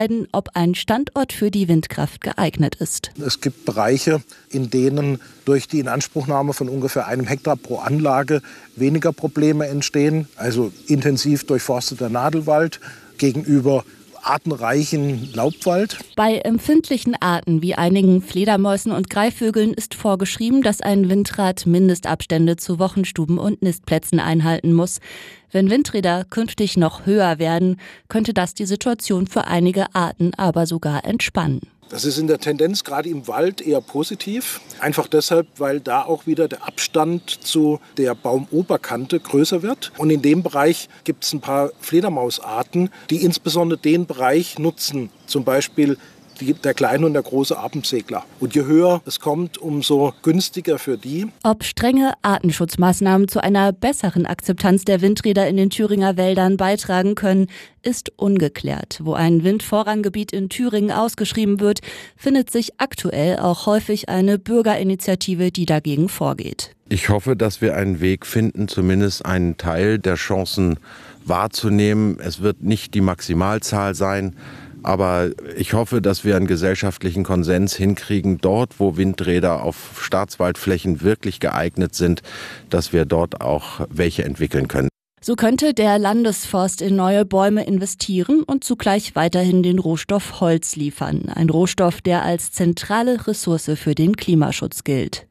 ob ein Standort für die Windkraft geeignet ist. Es gibt Bereiche, in denen durch die Inanspruchnahme von ungefähr 1 Hektar pro Anlage weniger Probleme entstehen, also intensiv durchforsteter Nadelwald gegenüber artenreichen Laubwald. Bei empfindlichen Arten wie einigen Fledermäusen und Greifvögeln ist vorgeschrieben, dass ein Windrad Mindestabstände zu Wochenstuben und Nistplätzen einhalten muss. Wenn Windräder künftig noch höher werden, könnte das die Situation für einige Arten aber sogar entspannen. Das ist in der Tendenz gerade im Wald eher positiv. Einfach deshalb, weil da auch wieder der Abstand zu der Baumoberkante größer wird. Und in dem Bereich gibt es ein paar Fledermausarten, die insbesondere den Bereich nutzen. Zum Beispiel der kleine und der große Abendsegler. Und je höher es kommt, umso günstiger für die. Ob strenge Artenschutzmaßnahmen zu einer besseren Akzeptanz der Windräder in den Thüringer Wäldern beitragen können, ist ungeklärt. Wo ein Windvorranggebiet in Thüringen ausgeschrieben wird, findet sich aktuell auch häufig eine Bürgerinitiative, die dagegen vorgeht. Ich hoffe, dass wir einen Weg finden, zumindest einen Teil der Chancen wahrzunehmen. Es wird nicht die Maximalzahl sein, aber ich hoffe, dass wir einen gesellschaftlichen Konsens hinkriegen, dort, wo Windräder auf Staatswaldflächen wirklich geeignet sind, dass wir dort auch welche entwickeln können. So könnte der Landesforst in neue Bäume investieren und zugleich weiterhin den Rohstoff Holz liefern. Ein Rohstoff, der als zentrale Ressource für den Klimaschutz gilt.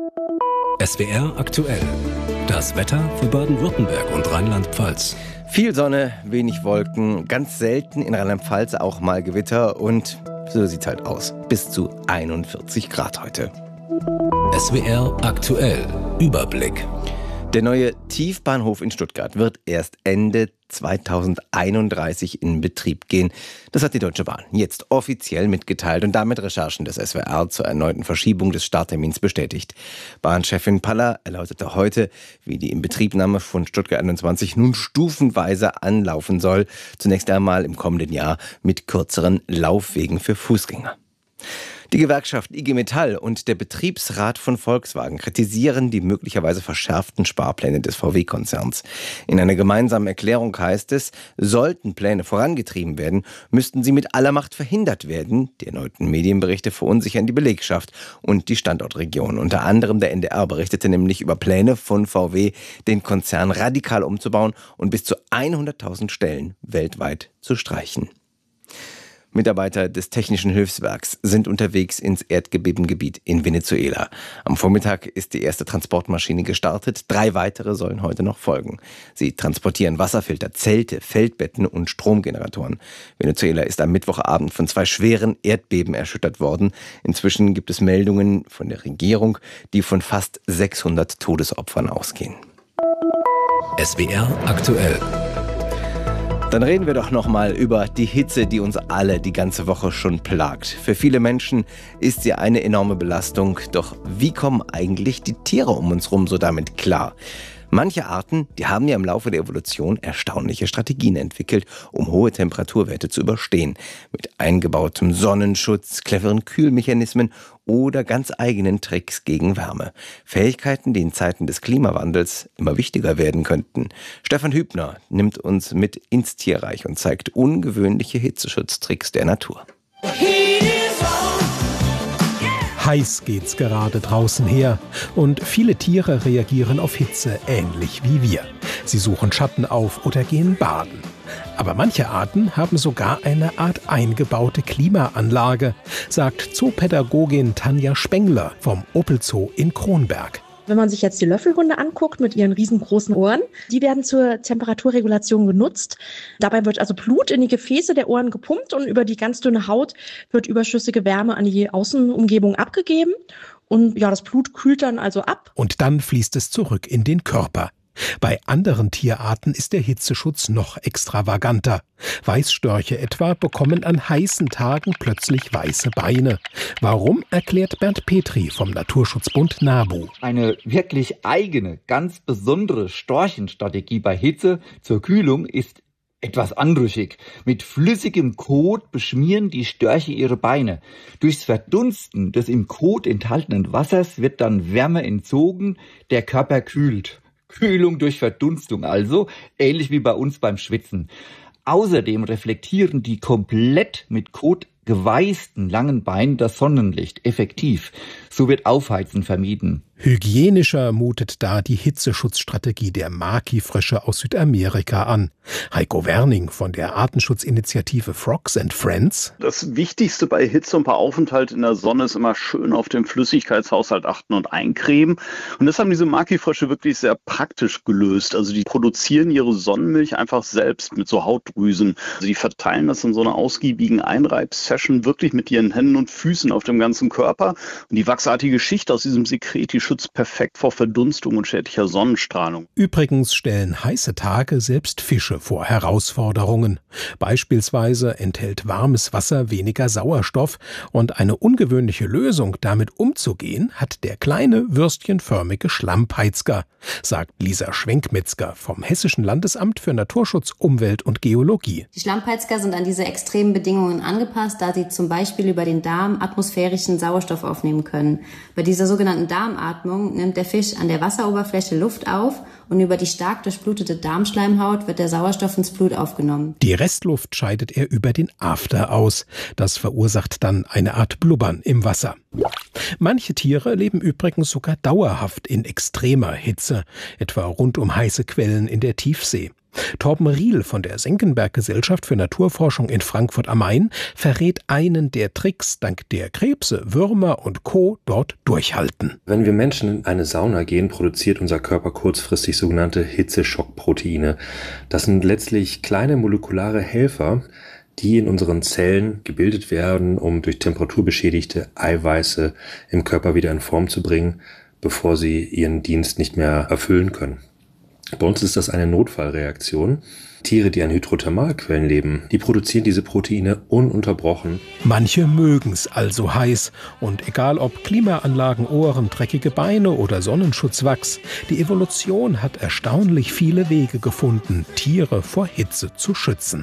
SWR aktuell. Das Wetter für Baden-Württemberg und Rheinland-Pfalz. Viel Sonne, wenig Wolken, ganz selten in Rheinland-Pfalz auch mal Gewitter und so sieht's halt aus. Bis zu 41 Grad heute. SWR aktuell. Überblick. Der neue Tiefbahnhof in Stuttgart wird erst Ende 2031 in Betrieb gehen. Das hat die Deutsche Bahn jetzt offiziell mitgeteilt und damit Recherchen des SWR zur erneuten Verschiebung des Starttermins bestätigt. Bahnchefin Paller erläuterte heute, wie die Inbetriebnahme von Stuttgart 21 nun stufenweise anlaufen soll. Zunächst einmal im kommenden Jahr mit kürzeren Laufwegen für Fußgänger. Die Gewerkschaft IG Metall und der Betriebsrat von Volkswagen kritisieren die möglicherweise verschärften Sparpläne des VW-Konzerns. In einer gemeinsamen Erklärung heißt es, sollten Pläne vorangetrieben werden, müssten sie mit aller Macht verhindert werden. Die erneuten Medienberichte verunsichern die Belegschaft und die Standortregion. Unter anderem der NDR berichtete nämlich über Pläne von VW, den Konzern radikal umzubauen und bis zu 100.000 Stellen weltweit zu streichen. Mitarbeiter des Technischen Hilfswerks sind unterwegs ins Erdbebengebiet in Venezuela. Am Vormittag ist die erste Transportmaschine gestartet. 3 weitere sollen heute noch folgen. Sie transportieren Wasserfilter, Zelte, Feldbetten und Stromgeneratoren. Venezuela ist am Mittwochabend von 2 schweren Erdbeben erschüttert worden. Inzwischen gibt es Meldungen von der Regierung, die von fast 600 Todesopfern ausgehen. SWR aktuell. Dann reden wir doch nochmal über die Hitze, die uns alle die ganze Woche schon plagt. Für viele Menschen ist sie eine enorme Belastung. Doch wie kommen eigentlich die Tiere um uns rum so damit klar? Manche Arten, die haben ja im Laufe der Evolution erstaunliche Strategien entwickelt, um hohe Temperaturwerte zu überstehen. Mit eingebautem Sonnenschutz, cleveren Kühlmechanismen oder ganz eigenen Tricks gegen Wärme. Fähigkeiten, die in Zeiten des Klimawandels immer wichtiger werden könnten. Stefan Hübner nimmt uns mit ins Tierreich und zeigt ungewöhnliche Hitzeschutztricks der Natur. Heiß geht's gerade draußen her und viele Tiere reagieren auf Hitze ähnlich wie wir. Sie suchen Schatten auf oder gehen baden. Aber manche Arten haben sogar eine Art eingebaute Klimaanlage, sagt Zoopädagogin Tanja Spengler vom Opel Zoo in Kronberg. Wenn man sich jetzt die Löffelhunde anguckt mit ihren riesengroßen Ohren, die werden zur Temperaturregulation genutzt. Dabei wird also Blut in die Gefäße der Ohren gepumpt und über die ganz dünne Haut wird überschüssige Wärme an die Außenumgebung abgegeben. Und ja, das Blut kühlt dann also ab. Und dann fließt es zurück in den Körper. Bei anderen Tierarten ist der Hitzeschutz noch extravaganter. Weißstörche etwa bekommen an heißen Tagen plötzlich weiße Beine. Warum, erklärt Bernd Petri vom Naturschutzbund NABU. Eine wirklich eigene, ganz besondere Storchenstrategie bei Hitze zur Kühlung ist etwas anrüchig. Mit flüssigem Kot beschmieren die Störche ihre Beine. Durchs Verdunsten des im Kot enthaltenen Wassers wird dann Wärme entzogen, der Körper kühlt. Kühlung durch Verdunstung also, ähnlich wie bei uns beim Schwitzen. Außerdem reflektieren die komplett mit Kot geweißten langen Beinen das Sonnenlicht effektiv. So wird Aufheizen vermieden. Hygienischer mutet da die Hitzeschutzstrategie der Maki-Frösche aus Südamerika an. Heiko Werning von der Artenschutzinitiative Frogs and Friends. Das Wichtigste bei Hitze und bei Aufenthalt in der Sonne ist immer schön auf den Flüssigkeitshaushalt achten und eincremen. Und das haben diese Maki-Frösche wirklich sehr praktisch gelöst. Also die produzieren ihre Sonnenmilch einfach selbst mit so Hautdrüsen. Also die verteilen das in so einer ausgiebigen Einreibsession wirklich mit ihren Händen und Füßen auf dem ganzen Körper. Und die wachsartige Schicht aus diesem Sekret, die schützt perfekt vor Verdunstung und schädlicher Sonnenstrahlung. Übrigens stellen heiße Tage selbst Fische vor Herausforderungen. Beispielsweise enthält warmes Wasser weniger Sauerstoff und eine ungewöhnliche Lösung, damit umzugehen, hat der kleine würstchenförmige Schlammpeitzger, sagt Lisa Schwenkmetzger vom Hessischen Landesamt für Naturschutz, Umwelt und Geologie. Die Schlammpeitzger sind an diese extremen Bedingungen angepasst, da sie zum Beispiel über den Darm atmosphärischen Sauerstoff aufnehmen können. Bei dieser sogenannten Darmatmung nimmt der Fisch an der Wasseroberfläche Luft auf und über die stark durchblutete Darmschleimhaut wird der Sauerstoff ins Blut aufgenommen. Die Restluft scheidet er über den After aus. Das verursacht dann eine Art Blubbern im Wasser. Manche Tiere leben übrigens sogar dauerhaft in extremer Hitze, etwa rund um heiße Quellen in der Tiefsee. Torben Riel von der Senckenberg-Gesellschaft für Naturforschung in Frankfurt am Main verrät einen der Tricks, dank der Krebse, Würmer und Co. dort durchhalten. Wenn wir Menschen in eine Sauna gehen, produziert unser Körper kurzfristig sogenannte Hitzeschockproteine. Das sind letztlich kleine molekulare Helfer, die in unseren Zellen gebildet werden, um durch Temperatur beschädigte Eiweiße im Körper wieder in Form zu bringen, bevor sie ihren Dienst nicht mehr erfüllen können. Bei uns ist das eine Notfallreaktion. Tiere, die an Hydrothermalquellen leben, die produzieren diese Proteine ununterbrochen. Manche mögen's also heiß. Und egal ob Klimaanlagen, Ohren, dreckige Beine oder Sonnenschutzwachs, die Evolution hat erstaunlich viele Wege gefunden, Tiere vor Hitze zu schützen.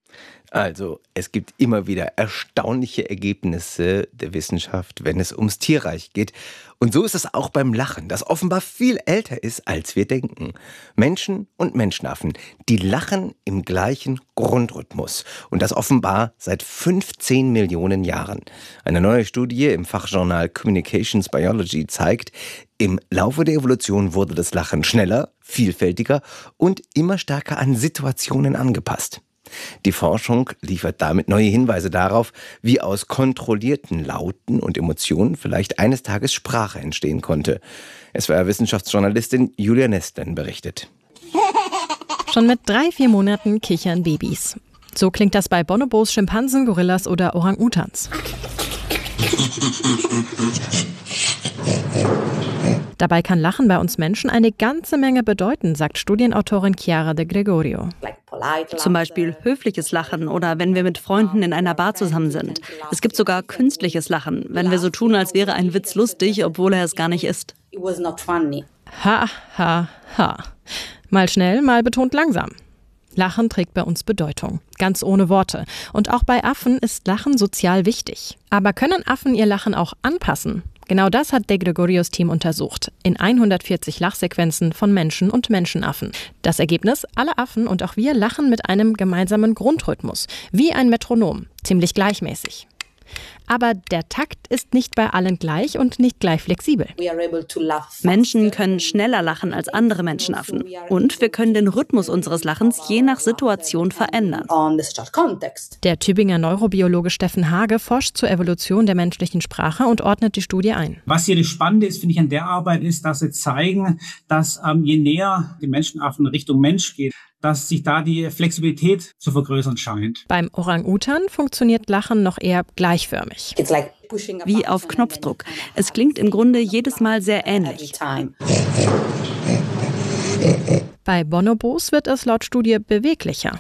Also, es gibt immer wieder erstaunliche Ergebnisse der Wissenschaft, wenn es ums Tierreich geht. Und so ist es auch beim Lachen, das offenbar viel älter ist, als wir denken. Menschen und Menschenaffen, die lachen im gleichen Grundrhythmus. Und das offenbar seit 15 Millionen Jahren. Eine neue Studie im Fachjournal Communications Biology zeigt, im Laufe der Evolution wurde das Lachen schneller, vielfältiger und immer stärker an Situationen angepasst. Die Forschung liefert damit neue Hinweise darauf, wie aus kontrollierten Lauten und Emotionen vielleicht eines Tages Sprache entstehen konnte. SWR-Wissenschaftsjournalistin Julia Nestlen berichtet. Schon mit 3-4 Monaten kichern Babys. So klingt das bei Bonobos, Schimpansen, Gorillas oder Orang-Utans. Dabei kann Lachen bei uns Menschen eine ganze Menge bedeuten, sagt Studienautorin Chiara de Gregorio. Zum Beispiel höfliches Lachen oder wenn wir mit Freunden in einer Bar zusammen sind. Es gibt sogar künstliches Lachen, wenn wir so tun, als wäre ein Witz lustig, obwohl er es gar nicht ist. Ha, ha, ha. Mal schnell, mal betont langsam. Lachen trägt bei uns Bedeutung, ganz ohne Worte. Und auch bei Affen ist Lachen sozial wichtig. Aber können Affen ihr Lachen auch anpassen? Genau das hat de Gregorios Team untersucht, in 140 Lachsequenzen von Menschen und Menschenaffen. Das Ergebnis: alle Affen und auch wir lachen mit einem gemeinsamen Grundrhythmus, wie ein Metronom, ziemlich gleichmäßig. Aber der Takt ist nicht bei allen gleich und nicht gleich flexibel. Menschen können schneller lachen als andere Menschenaffen. Und wir können den Rhythmus unseres Lachens je nach Situation verändern. Der Tübinger Neurobiologe Steffen Hage forscht zur Evolution der menschlichen Sprache und ordnet die Studie ein. Was hier das Spannende ist, finde ich, an der Arbeit ist, dass sie zeigen, dass je näher die Menschenaffen Richtung Mensch geht, dass sich da die Flexibilität zu vergrößern scheint. Beim Orang-Utan funktioniert Lachen noch eher gleichförmig. Wie auf Knopfdruck. Es klingt im Grunde jedes Mal sehr ähnlich. Bei Bonobos wird es laut Studie beweglicher.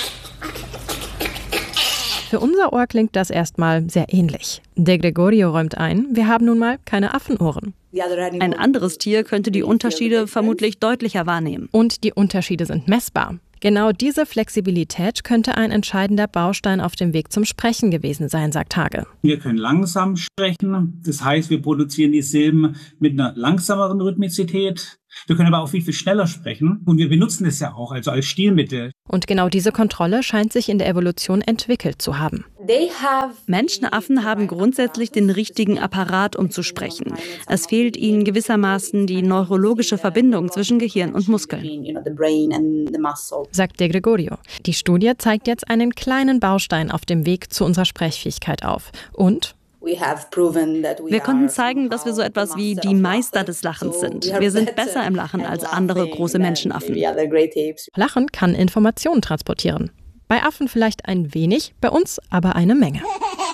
Für unser Ohr klingt das erstmal sehr ähnlich. De Gregorio räumt ein, wir haben nun mal keine Affenohren. Ein anderes Tier könnte die Unterschiede vermutlich deutlicher wahrnehmen. Und die Unterschiede sind messbar. Genau diese Flexibilität könnte ein entscheidender Baustein auf dem Weg zum Sprechen gewesen sein, sagt Hage. Wir können langsam sprechen, das heißt, wir produzieren die Silben mit einer langsameren Rhythmizität. Wir können aber auch viel, viel schneller sprechen und wir benutzen es ja auch also als Stilmittel. Und genau diese Kontrolle scheint sich in der Evolution entwickelt zu haben. Menschenaffen haben grundsätzlich den richtigen Apparat, um zu sprechen. Es fehlt ihnen gewissermaßen die neurologische Verbindung zwischen Gehirn und Muskeln, sagt De Gregorio. Die Studie zeigt jetzt einen kleinen Baustein auf dem Weg zu unserer Sprechfähigkeit auf. Und wir konnten zeigen, dass wir so etwas wie die Meister des Lachens sind. Wir sind besser im Lachen als andere große Menschenaffen. Lachen kann Informationen transportieren. Bei Affen vielleicht ein wenig, bei uns aber eine Menge.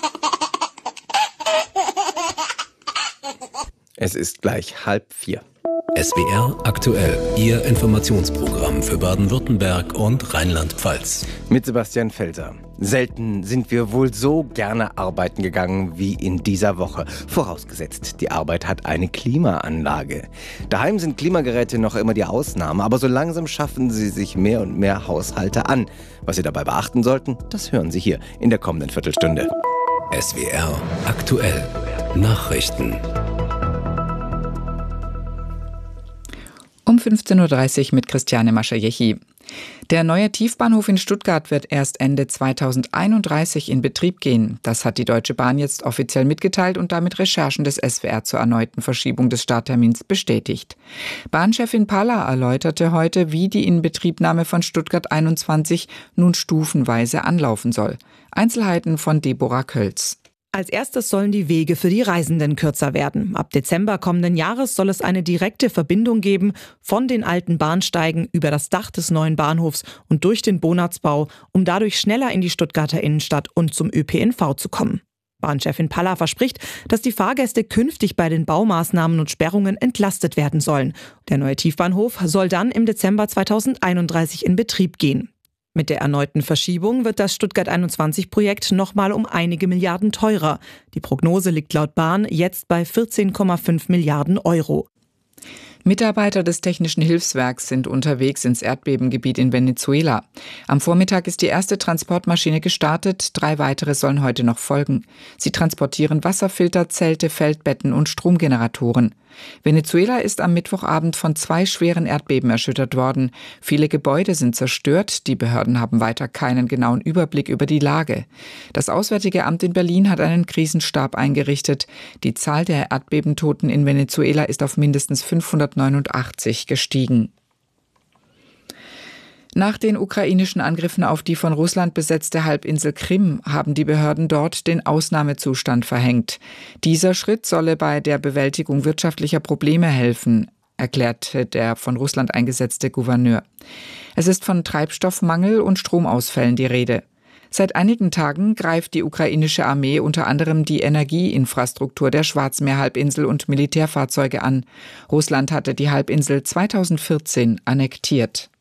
Es ist gleich 3:30. SWR aktuell, Ihr Informationsprogramm für Baden-Württemberg und Rheinland-Pfalz. Mit Sebastian Felser. Selten sind wir wohl so gerne arbeiten gegangen wie in dieser Woche. Vorausgesetzt, die Arbeit hat eine Klimaanlage. Daheim sind Klimageräte noch immer die Ausnahme, aber so langsam schaffen sie sich mehr und mehr Haushalte an. Was Sie dabei beachten sollten, das hören Sie hier in der kommenden Viertelstunde. SWR aktuell, Nachrichten. Um 15.30 Uhr mit Christiane Mascher-Jechi. Der neue Tiefbahnhof in Stuttgart wird erst Ende 2031 in Betrieb gehen. Das hat die Deutsche Bahn jetzt offiziell mitgeteilt und damit Recherchen des SWR zur erneuten Verschiebung des Starttermins bestätigt. Bahnchefin Palla erläuterte heute, wie die Inbetriebnahme von Stuttgart 21 nun stufenweise anlaufen soll. Einzelheiten von Deborah Kölz. Als erstes sollen die Wege für die Reisenden kürzer werden. Ab Dezember kommenden Jahres soll es eine direkte Verbindung geben von den alten Bahnsteigen über das Dach des neuen Bahnhofs und durch den Bonatzbau, um dadurch schneller in die Stuttgarter Innenstadt und zum ÖPNV zu kommen. Bahnchefin Palla verspricht, dass die Fahrgäste künftig bei den Baumaßnahmen und Sperrungen entlastet werden sollen. Der neue Tiefbahnhof soll dann im Dezember 2031 in Betrieb gehen. Mit der erneuten Verschiebung wird das Stuttgart 21-Projekt nochmal um einige Milliarden teurer. Die Prognose liegt laut Bahn jetzt bei 14,5 Milliarden Euro. Mitarbeiter des Technischen Hilfswerks sind unterwegs ins Erdbebengebiet in Venezuela. Am Vormittag ist die erste Transportmaschine gestartet, 3 weitere sollen heute noch folgen. Sie transportieren Wasserfilter, Zelte, Feldbetten und Stromgeneratoren. Venezuela ist am Mittwochabend von 2 schweren Erdbeben erschüttert worden. Viele Gebäude sind zerstört, die Behörden haben weiter keinen genauen Überblick über die Lage. Das Auswärtige Amt in Berlin hat einen Krisenstab eingerichtet. Die Zahl der Erdbebentoten in Venezuela ist auf mindestens 589 gestiegen. Nach den ukrainischen Angriffen auf die von Russland besetzte Halbinsel Krim haben die Behörden dort den Ausnahmezustand verhängt. Dieser Schritt solle bei der Bewältigung wirtschaftlicher Probleme helfen, erklärte der von Russland eingesetzte Gouverneur. Es ist von Treibstoffmangel und Stromausfällen die Rede. Seit einigen Tagen greift die ukrainische Armee unter anderem die Energieinfrastruktur der Schwarzmeerhalbinsel und Militärfahrzeuge an. Russland hatte die Halbinsel 2014 annektiert.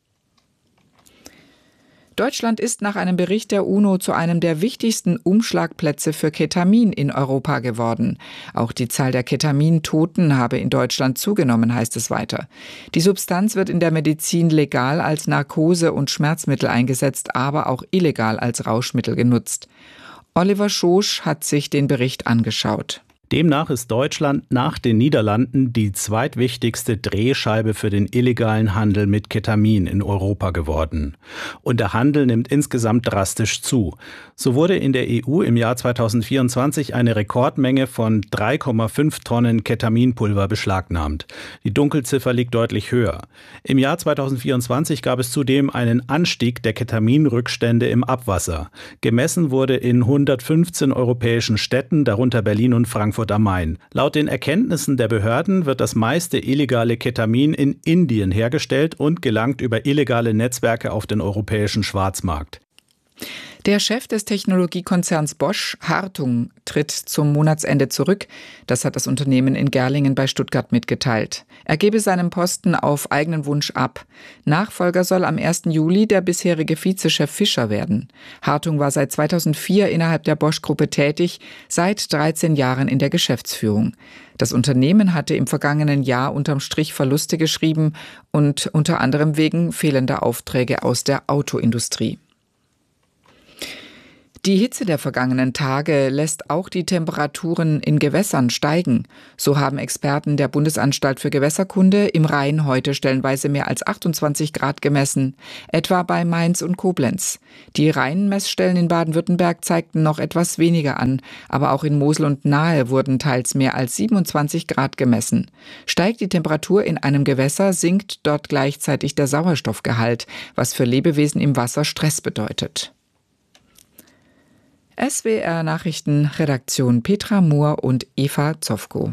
Deutschland ist nach einem Bericht der UNO zu einem der wichtigsten Umschlagplätze für Ketamin in Europa geworden. Auch die Zahl der Ketamintoten habe in Deutschland zugenommen, heißt es weiter. Die Substanz wird in der Medizin legal als Narkose- und Schmerzmittel eingesetzt, aber auch illegal als Rauschmittel genutzt. Oliver Schosch hat sich den Bericht angeschaut. Demnach ist Deutschland nach den Niederlanden die zweitwichtigste Drehscheibe für den illegalen Handel mit Ketamin in Europa geworden. Und der Handel nimmt insgesamt drastisch zu. So wurde in der EU im Jahr 2024 eine Rekordmenge von 3,5 Tonnen Ketaminpulver beschlagnahmt. Die Dunkelziffer liegt deutlich höher. Im Jahr 2024 gab es zudem einen Anstieg der Ketaminrückstände im Abwasser. Gemessen wurde in 115 europäischen Städten, darunter Berlin und Frankfurt am Main. Laut den Erkenntnissen der Behörden wird das meiste illegale Ketamin in Indien hergestellt und gelangt über illegale Netzwerke auf den europäischen Schwarzmarkt. Der Chef des Technologiekonzerns Bosch, Hartung, tritt zum Monatsende zurück. Das hat das Unternehmen in Gerlingen bei Stuttgart mitgeteilt. Er gebe seinen Posten auf eigenen Wunsch ab. Nachfolger soll am 1. Juli der bisherige Vizechef Fischer werden. Hartung war seit 2004 innerhalb der Bosch-Gruppe tätig, seit 13 Jahren in der Geschäftsführung. Das Unternehmen hatte im vergangenen Jahr unterm Strich Verluste geschrieben und unter anderem wegen fehlender Aufträge aus der Autoindustrie. Die Hitze der vergangenen Tage lässt auch die Temperaturen in Gewässern steigen. So haben Experten der Bundesanstalt für Gewässerkunde im Rhein heute stellenweise mehr als 28 Grad gemessen, etwa bei Mainz und Koblenz. Die Rheinmessstellen in Baden-Württemberg zeigten noch etwas weniger an, aber auch in Mosel und Nahe wurden teils mehr als 27 Grad gemessen. Steigt die Temperatur in einem Gewässer, sinkt dort gleichzeitig der Sauerstoffgehalt, was für Lebewesen im Wasser Stress bedeutet. SWR Nachrichten, Redaktion Petra Mohr und Eva Zofko.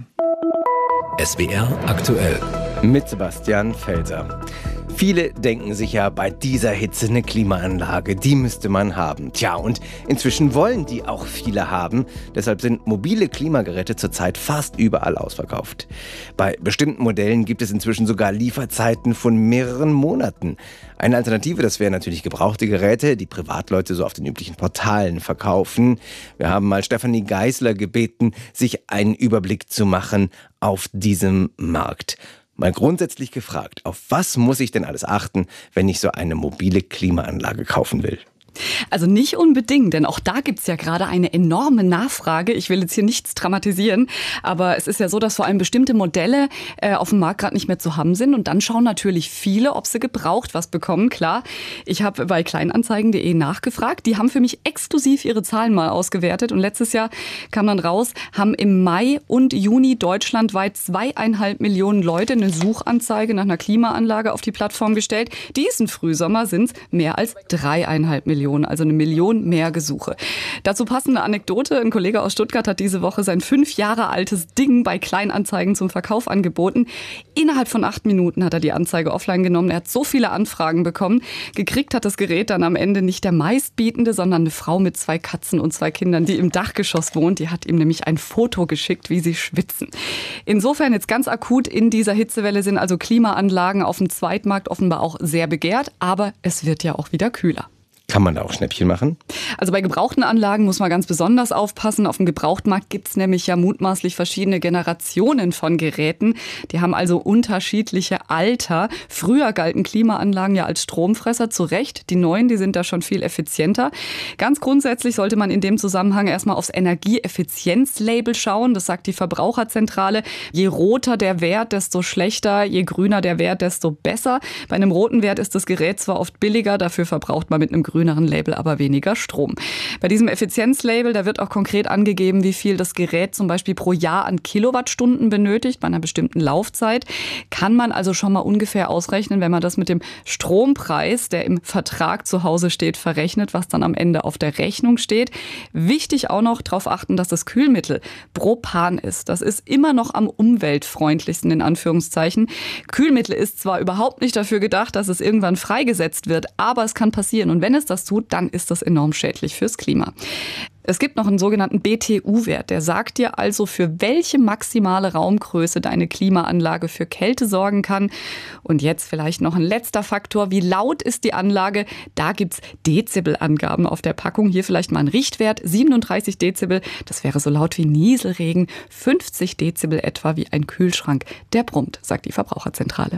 SWR aktuell. Mit Sebastian Felser. Viele denken sich ja bei dieser Hitze eine Klimaanlage, die müsste man haben. Tja, und inzwischen wollen die auch viele haben. Deshalb sind mobile Klimageräte zurzeit fast überall ausverkauft. Bei bestimmten Modellen gibt es inzwischen sogar Lieferzeiten von mehreren Monaten. Eine Alternative, das wären natürlich gebrauchte Geräte, die Privatleute so auf den üblichen Portalen verkaufen. Wir haben mal Stefanie Geisler gebeten, sich einen Überblick zu machen auf diesem Markt. Mal grundsätzlich gefragt, auf was muss ich denn alles achten, wenn ich so eine mobile Klimaanlage kaufen will? Also nicht unbedingt, denn auch da gibt's ja gerade eine enorme Nachfrage. Ich will jetzt hier nichts dramatisieren, aber es ist ja so, dass vor allem bestimmte Modelle auf dem Markt gerade nicht mehr zu haben sind. Und dann schauen natürlich viele, ob sie gebraucht was bekommen. Klar, ich habe bei kleinanzeigen.de nachgefragt. Die haben für mich exklusiv ihre Zahlen mal ausgewertet. Und letztes Jahr kam dann raus, haben im Mai und Juni deutschlandweit 2,5 Millionen Leute eine Suchanzeige nach einer Klimaanlage auf die Plattform gestellt. Diesen Frühsommer sind es mehr als 3,5 Millionen. Also 1 Million mehr Gesuche. Dazu passende Anekdote. Ein Kollege aus Stuttgart hat diese Woche sein 5 Jahre altes Ding bei Kleinanzeigen zum Verkauf angeboten. Innerhalb von 8 Minuten hat er die Anzeige offline genommen. Er hat so viele Anfragen bekommen. Gekriegt hat das Gerät dann am Ende nicht der meistbietende, sondern eine Frau mit 2 Katzen und 2 Kindern, die im Dachgeschoss wohnt. Die hat ihm nämlich ein Foto geschickt, wie sie schwitzen. Insofern jetzt ganz akut in dieser Hitzewelle sind also Klimaanlagen auf dem Zweitmarkt offenbar auch sehr begehrt. Aber es wird ja auch wieder kühler. Kann man da auch Schnäppchen machen? Also bei gebrauchten Anlagen muss man ganz besonders aufpassen. Auf dem Gebrauchtmarkt gibt es nämlich ja mutmaßlich verschiedene Generationen von Geräten. Die haben also unterschiedliche Alter. Früher galten Klimaanlagen ja als Stromfresser, zu Recht. Die neuen, die sind da schon viel effizienter. Ganz grundsätzlich sollte man in dem Zusammenhang erstmal aufs Energieeffizienzlabel schauen. Das sagt die Verbraucherzentrale. Je roter der Wert, desto schlechter. Je grüner der Wert, desto besser. Bei einem roten Wert ist das Gerät zwar oft billiger, dafür verbraucht man mit einem grüneren Label aber weniger Strom. Bei diesem Effizienzlabel, da wird auch konkret angegeben, wie viel das Gerät zum Beispiel pro Jahr an Kilowattstunden benötigt, bei einer bestimmten Laufzeit. Kann man also schon mal ungefähr ausrechnen, wenn man das mit dem Strompreis, der im Vertrag zu Hause steht, verrechnet, was dann am Ende auf der Rechnung steht. Wichtig auch noch darauf achten, dass das Kühlmittel Propan ist. Das ist immer noch am umweltfreundlichsten, in Anführungszeichen. Kühlmittel ist zwar überhaupt nicht dafür gedacht, dass es irgendwann freigesetzt wird, aber es kann passieren. Und wenn es das tut, dann ist das enorm schädlich fürs Klima. Es gibt noch einen sogenannten BTU-Wert. Der sagt dir also, für welche maximale Raumgröße deine Klimaanlage für Kälte sorgen kann. Und jetzt vielleicht noch ein letzter Faktor. Wie laut ist die Anlage? Da gibt's Dezibelangaben auf der Packung. Hier vielleicht mal ein Richtwert. 37 Dezibel, das wäre so laut wie Nieselregen. 50 Dezibel etwa wie ein Kühlschrank. Der brummt, sagt die Verbraucherzentrale.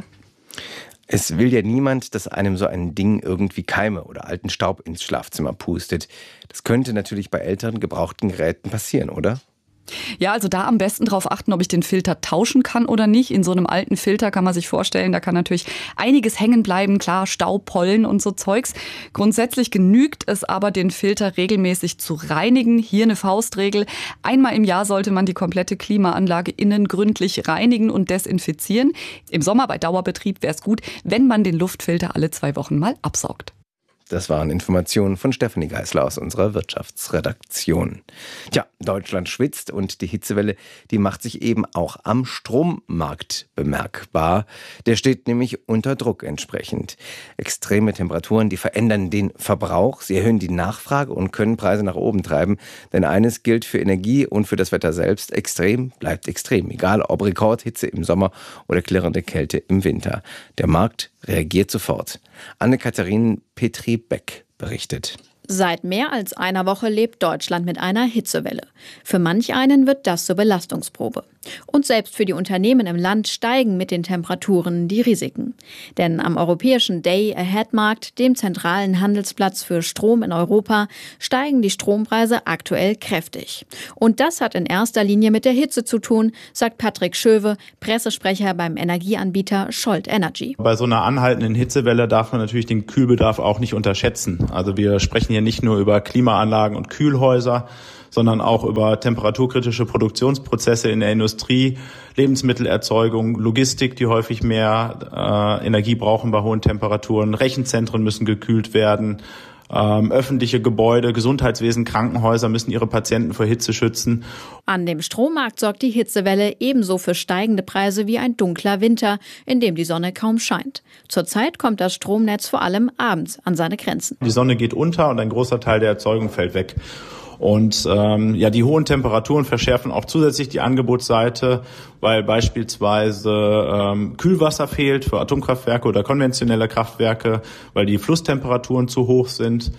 Es will ja niemand, dass einem so ein Ding irgendwie Keime oder alten Staub ins Schlafzimmer pustet. Das könnte natürlich bei älteren gebrauchten Geräten passieren, oder? Ja, also da am besten drauf achten, ob ich den Filter tauschen kann oder nicht. In so einem alten Filter kann man sich vorstellen, da kann natürlich einiges hängen bleiben. Klar, Staub, Pollen und so Zeugs. Grundsätzlich genügt es aber, den Filter regelmäßig zu reinigen. Hier eine Faustregel. Einmal im Jahr sollte man die komplette Klimaanlage innen gründlich reinigen und desinfizieren. Im Sommer bei Dauerbetrieb wäre es gut, wenn man den Luftfilter alle 2 Wochen mal absaugt. Das waren Informationen von Stefanie Geisler aus unserer Wirtschaftsredaktion. Tja, Deutschland schwitzt und die Hitzewelle, die macht sich eben auch am Strommarkt bemerkbar. Der steht nämlich unter Druck entsprechend. Extreme Temperaturen, die verändern den Verbrauch, sie erhöhen die Nachfrage und können Preise nach oben treiben. Denn eines gilt für Energie und für das Wetter selbst: extrem bleibt extrem. Egal ob Rekordhitze im Sommer oder klirrende Kälte im Winter. Der Markt reagiert sofort. Anne-Katharine Petri-Beck berichtet. Seit mehr als einer Woche lebt Deutschland mit einer Hitzewelle. Für manch einen wird das zur Belastungsprobe. Und selbst für die Unternehmen im Land steigen mit den Temperaturen die Risiken. Denn am europäischen Day-Ahead-Markt, dem zentralen Handelsplatz für Strom in Europa, steigen die Strompreise aktuell kräftig. Und das hat in erster Linie mit der Hitze zu tun, sagt Patrick Schöwe, Pressesprecher beim Energieanbieter Scholt Energy. Bei so einer anhaltenden Hitzewelle darf man natürlich den Kühlbedarf auch nicht unterschätzen. Also wir sprechen hier nicht nur über Klimaanlagen und Kühlhäuser, sondern auch über temperaturkritische Produktionsprozesse in der Industrie, Lebensmittelerzeugung, Logistik, die häufig mehr Energie brauchen bei hohen Temperaturen, Rechenzentren müssen gekühlt werden, öffentliche Gebäude, Gesundheitswesen, Krankenhäuser müssen ihre Patienten vor Hitze schützen. An dem Strommarkt sorgt die Hitzewelle ebenso für steigende Preise wie ein dunkler Winter, in dem die Sonne kaum scheint. Zurzeit kommt das Stromnetz vor allem abends an seine Grenzen. Die Sonne geht unter und ein großer Teil der Erzeugung fällt weg. Und die hohen Temperaturen verschärfen auch zusätzlich die Angebotsseite, weil beispielsweise Kühlwasser fehlt für Atomkraftwerke oder konventionelle Kraftwerke, weil die Flusstemperaturen zu hoch sind.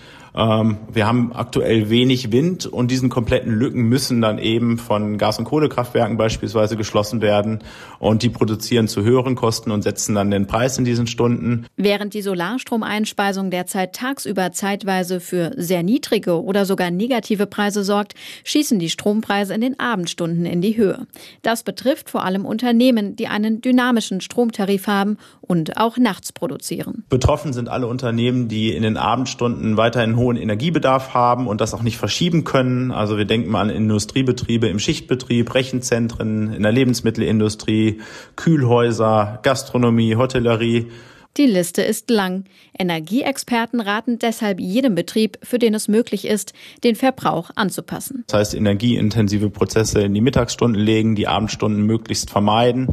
Wir haben aktuell wenig Wind und diesen kompletten Lücken müssen dann eben von Gas- und Kohlekraftwerken beispielsweise geschlossen werden. Und die produzieren zu höheren Kosten und setzen dann den Preis in diesen Stunden. Während die Solarstromeinspeisung derzeit tagsüber zeitweise für sehr niedrige oder sogar negative Preise sorgt, schießen die Strompreise in den Abendstunden in die Höhe. Das betrifft vor allem Unternehmen, die einen dynamischen Stromtarif haben und auch nachts produzieren. Betroffen sind alle Unternehmen, die in den Abendstunden weiterhin hohen Energiebedarf haben und das auch nicht verschieben können. Also wir denken mal an Industriebetriebe im Schichtbetrieb, Rechenzentren, in der Lebensmittelindustrie, Kühlhäuser, Gastronomie, Hotellerie. Die Liste ist lang. Energieexperten raten deshalb jedem Betrieb, für den es möglich ist, den Verbrauch anzupassen. Das heißt, energieintensive Prozesse in die Mittagsstunden legen, die Abendstunden möglichst vermeiden.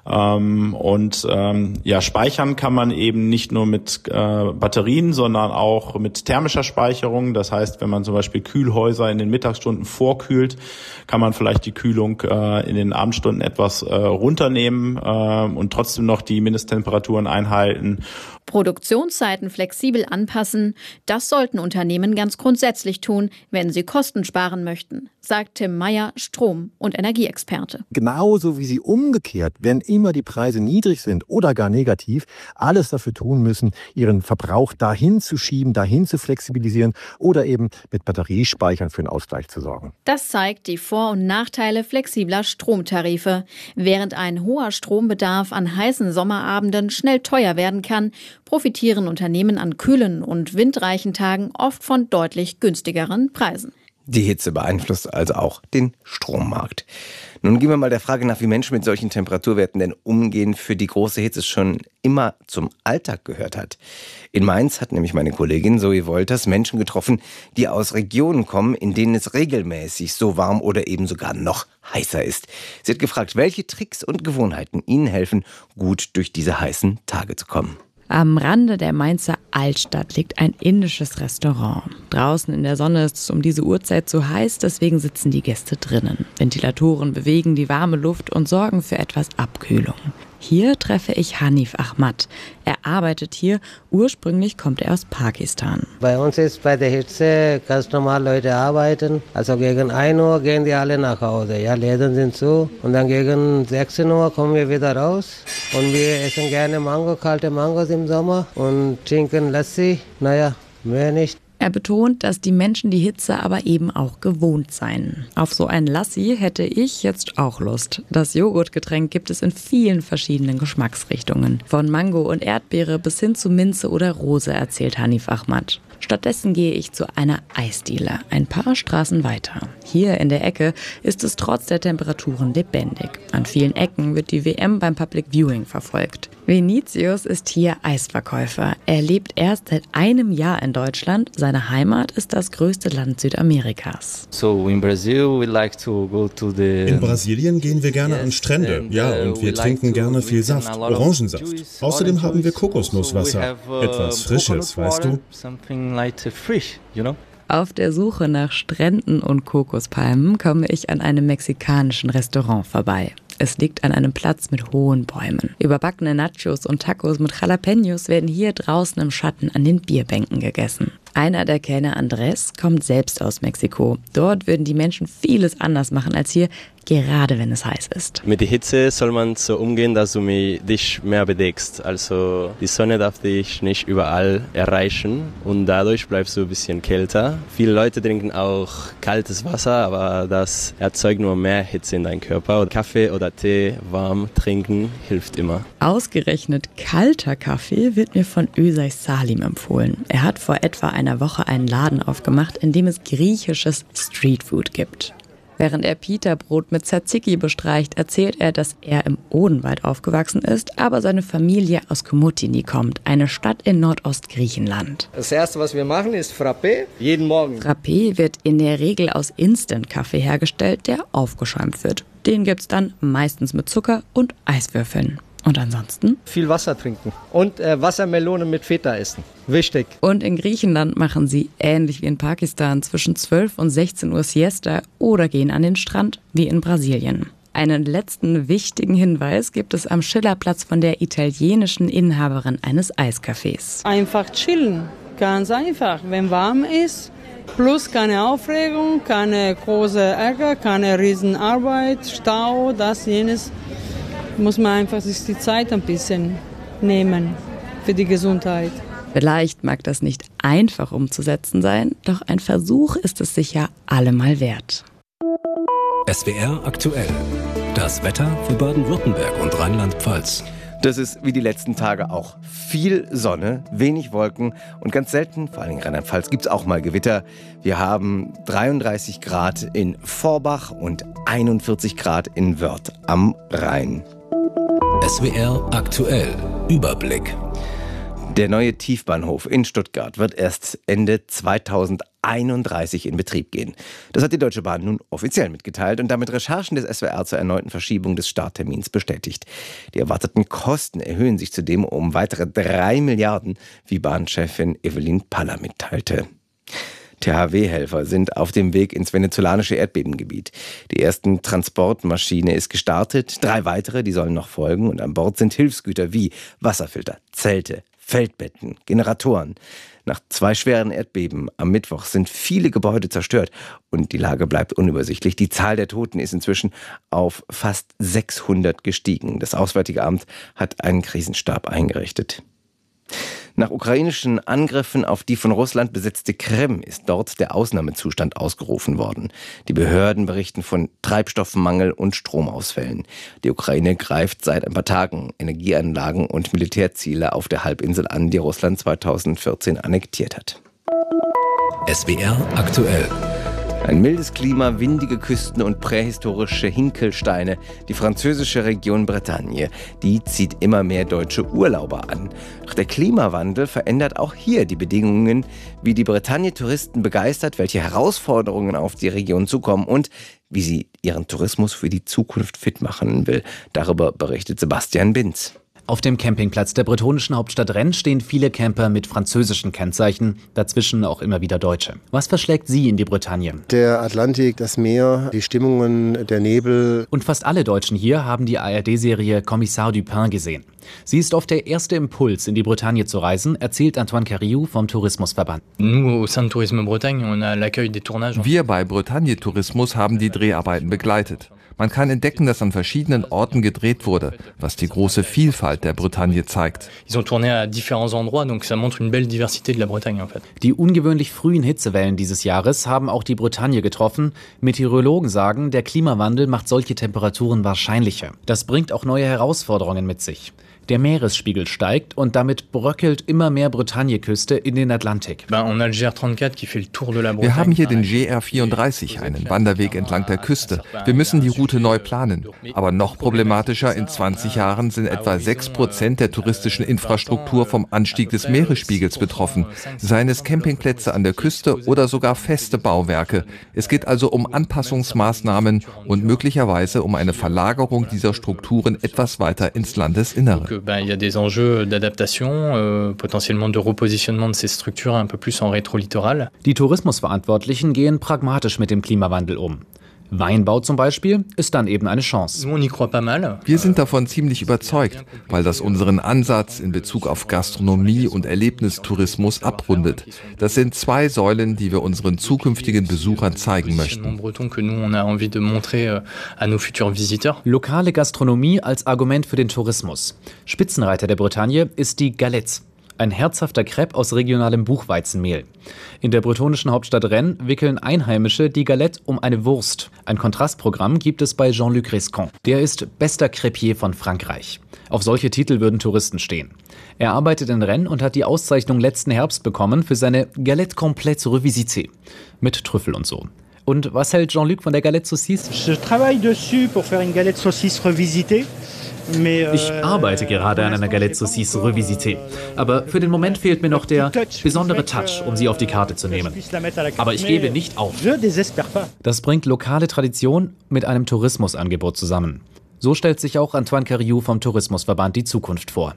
Speichern kann man eben nicht nur mit Batterien, sondern auch mit thermischer Speicherung. Das heißt, wenn man zum Beispiel Kühlhäuser in den Mittagsstunden vorkühlt, kann man vielleicht die Kühlung in den Abendstunden etwas runternehmen und trotzdem noch die Mindesttemperaturen einhalten. Produktionszeiten flexibel anpassen, das sollten Unternehmen ganz grundsätzlich tun, wenn sie Kosten sparen möchten, sagt Tim Meyer, Strom- und Energieexperte. Genauso wie sie umgekehrt, wenn immer die Preise niedrig sind oder gar negativ, alles dafür tun müssen, ihren Verbrauch dahin zu schieben, dahin zu flexibilisieren oder eben mit Batteriespeichern für einen Ausgleich zu sorgen. Das zeigt die Vor- und Nachteile flexibler Stromtarife. Während ein hoher Strombedarf an heißen Sommerabenden schnell teuer werden kann, profitieren Unternehmen an kühlen und windreichen Tagen oft von deutlich günstigeren Preisen. Die Hitze beeinflusst also auch den Strommarkt. Nun gehen wir mal der Frage nach, wie Menschen mit solchen Temperaturwerten denn umgehen, für die große Hitze schon immer zum Alltag gehört hat. In Mainz hat nämlich meine Kollegin Zoe Wolters Menschen getroffen, die aus Regionen kommen, in denen es regelmäßig so warm oder eben sogar noch heißer ist. Sie hat gefragt, welche Tricks und Gewohnheiten ihnen helfen, gut durch diese heißen Tage zu kommen. Am Rande der Mainzer Altstadt liegt ein indisches Restaurant. Draußen in der Sonne ist es um diese Uhrzeit zu heiß, deswegen sitzen die Gäste drinnen. Ventilatoren bewegen die warme Luft und sorgen für etwas Abkühlung. Hier treffe ich Hanif Ahmad. Er arbeitet hier. Ursprünglich kommt er aus Pakistan. Bei uns ist bei der Hitze ganz normal Leute arbeiten. Also gegen 1 Uhr gehen die alle nach Hause. Ja, Läden sind zu. Und dann gegen 16 Uhr kommen wir wieder raus. Und wir essen gerne kalte Mangos im Sommer und trinken Lassi. Naja, mehr nicht. Er betont, dass die Menschen die Hitze aber eben auch gewohnt seien. Auf so ein Lassi hätte ich jetzt auch Lust. Das Joghurtgetränk gibt es in vielen verschiedenen Geschmacksrichtungen. Von Mango und Erdbeere bis hin zu Minze oder Rose, erzählt Hanif Ahmad. Stattdessen gehe ich zu einer Eisdiele, ein paar Straßen weiter. Hier in der Ecke ist es trotz der Temperaturen lebendig. An vielen Ecken wird die WM beim Public Viewing verfolgt. Vinicius ist hier Eisverkäufer. Er lebt erst seit einem Jahr in Deutschland. Seine Heimat ist das größte Land Südamerikas. In Brasilien gehen wir gerne an Strände, ja, und wir trinken gerne viel Saft, Orangensaft. Außerdem haben wir Kokosnusswasser, etwas Frisches, weißt du? Auf der Suche nach Stränden und Kokospalmen komme ich an einem mexikanischen Restaurant vorbei. Es liegt an einem Platz mit hohen Bäumen. Überbackene Nachos und Tacos mit Jalapenos werden hier draußen im Schatten an den Bierbänken gegessen. Einer der Kellner, Andrés, kommt selbst aus Mexiko. Dort würden die Menschen vieles anders machen als hier, gerade wenn es heiß ist. Mit der Hitze soll man so umgehen, dass du dich mehr bedeckst. Also die Sonne darf dich nicht überall erreichen und dadurch bleibst du ein bisschen kälter. Viele Leute trinken auch kaltes Wasser, aber das erzeugt nur mehr Hitze in deinem Körper. Kaffee oder Tee warm trinken hilft immer. Ausgerechnet kalter Kaffee wird mir von Özay Salim empfohlen. Er hat vor etwa einer Woche einen Laden aufgemacht, in dem es griechisches Streetfood gibt. Während er Pita-Brot mit Tzatziki bestreicht, erzählt er, dass er im Odenwald aufgewachsen ist, aber seine Familie aus Komotini kommt, eine Stadt in Nordostgriechenland. Das Erste, was wir machen, ist Frappé, jeden Morgen. Frappé wird in der Regel aus Instant-Kaffee hergestellt, der aufgeschäumt wird. Den gibt's dann meistens mit Zucker und Eiswürfeln. Und ansonsten? Viel Wasser trinken und Wassermelone mit Feta essen. Wichtig. Und in Griechenland machen sie, ähnlich wie in Pakistan, zwischen 12 und 16 Uhr Siesta oder gehen an den Strand, wie in Brasilien. Einen letzten wichtigen Hinweis gibt es am Schillerplatz von der italienischen Inhaberin eines Eiscafés. Einfach chillen, ganz einfach, wenn warm ist. Plus keine Aufregung, keine große Ärger, keine Riesenarbeit, Stau, das, jenes. Muss man einfach sich die Zeit ein bisschen nehmen für die Gesundheit. Vielleicht mag das nicht einfach umzusetzen sein, doch ein Versuch ist es sicher allemal wert. SWR aktuell. Das Wetter für Baden-Württemberg und Rheinland-Pfalz. Das ist wie die letzten Tage auch viel Sonne, wenig Wolken und ganz selten, vor allem in Rheinland-Pfalz, gibt es auch mal Gewitter. Wir haben 33 Grad in Vorbach und 41 Grad in Wörth am Rhein. SWR aktuell. Überblick. Der neue Tiefbahnhof in Stuttgart wird erst Ende 2031 in Betrieb gehen. Das hat die Deutsche Bahn nun offiziell mitgeteilt und damit Recherchen des SWR zur erneuten Verschiebung des Starttermins bestätigt. Die erwarteten Kosten erhöhen sich zudem um weitere 3 Milliarden, wie Bahnchefin Evelyn Paller mitteilte. THW-Helfer sind auf dem Weg ins venezolanische Erdbebengebiet. Die erste Transportmaschine ist gestartet, 3 weitere, die sollen noch folgen und an Bord sind Hilfsgüter wie Wasserfilter, Zelte, Feldbetten, Generatoren. Nach 2 schweren Erdbeben am Mittwoch sind viele Gebäude zerstört und die Lage bleibt unübersichtlich. Die Zahl der Toten ist inzwischen auf fast 600 gestiegen. Das Auswärtige Amt hat einen Krisenstab eingerichtet. Nach ukrainischen Angriffen auf die von Russland besetzte Krim ist dort der Ausnahmezustand ausgerufen worden. Die Behörden berichten von Treibstoffmangel und Stromausfällen. Die Ukraine greift seit ein paar Tagen Energieanlagen und Militärziele auf der Halbinsel an, die Russland 2014 annektiert hat. SWR aktuell. Ein mildes Klima, windige Küsten und prähistorische Hinkelsteine. Die französische Region Bretagne, die zieht immer mehr deutsche Urlauber an. Doch der Klimawandel verändert auch hier die Bedingungen, wie die Bretagne-Touristen begeistert, welche Herausforderungen auf die Region zukommen und wie sie ihren Tourismus für die Zukunft fit machen will. Darüber berichtet Sebastian Binz. Auf dem Campingplatz der bretonischen Hauptstadt Rennes stehen viele Camper mit französischen Kennzeichen, dazwischen auch immer wieder Deutsche. Was verschlägt Sie in die Bretagne? Der Atlantik, das Meer, die Stimmungen, der Nebel. Und fast alle Deutschen hier haben die ARD-Serie Kommissar Dupin gesehen. Sie ist oft der erste Impuls, in die Bretagne zu reisen, erzählt Antoine Carriou vom Tourismusverband. Wir bei Bretagne Tourismus haben die Dreharbeiten begleitet. Man kann entdecken, dass an verschiedenen Orten gedreht wurde, was die große Vielfalt der Bretagne zeigt. Die ungewöhnlich frühen Hitzewellen dieses Jahres haben auch die Bretagne getroffen. Meteorologen sagen, der Klimawandel macht solche Temperaturen wahrscheinlicher. Das bringt auch neue Herausforderungen mit sich. Der Meeresspiegel steigt und damit bröckelt immer mehr Bretagne-Küste in den Atlantik. Wir haben hier den GR34, einen Wanderweg entlang der Küste. Wir müssen die Route neu planen. Aber noch problematischer, in 20 Jahren sind etwa 6% der touristischen Infrastruktur vom Anstieg des Meeresspiegels betroffen. Seien es Campingplätze an der Küste oder sogar feste Bauwerke. Es geht also um Anpassungsmaßnahmen und möglicherweise um eine Verlagerung dieser Strukturen etwas weiter ins Landesinnere. Il y a des enjeux d'adaptation, potentiellement de repositionnement de ces structures un peu plus en rétro-littoral. Die Tourismusverantwortlichen gehen pragmatisch mit dem Klimawandel um. Weinbau zum Beispiel ist dann eben eine Chance. Wir sind davon ziemlich überzeugt, weil das unseren Ansatz in Bezug auf Gastronomie und Erlebnistourismus abrundet. Das sind 2 Säulen, die wir unseren zukünftigen Besuchern zeigen möchten. Lokale Gastronomie als Argument für den Tourismus. Spitzenreiter der Bretagne ist die Galette. Ein herzhafter Crepe aus regionalem Buchweizenmehl. In der bretonischen Hauptstadt Rennes wickeln Einheimische die Galette um eine Wurst. Ein Kontrastprogramm gibt es bei Jean-Luc Rescon. Der ist bester Crepier von Frankreich. Auf solche Titel würden Touristen stehen. Er arbeitet in Rennes und hat die Auszeichnung letzten Herbst bekommen für seine Galette complète revisitée. Mit Trüffel und so. Und was hält Jean-Luc von der Galette Saucisse? Je travaille dessus pour faire une galette saucisse revisitée. Ich arbeite gerade an einer Galette Saucisse revisitée. Aber für den Moment fehlt mir noch der besondere Touch, um sie auf die Karte zu nehmen. Aber ich gebe nicht auf. Das bringt lokale Tradition mit einem Tourismusangebot zusammen. So stellt sich auch Antoine Cariou vom Tourismusverband die Zukunft vor.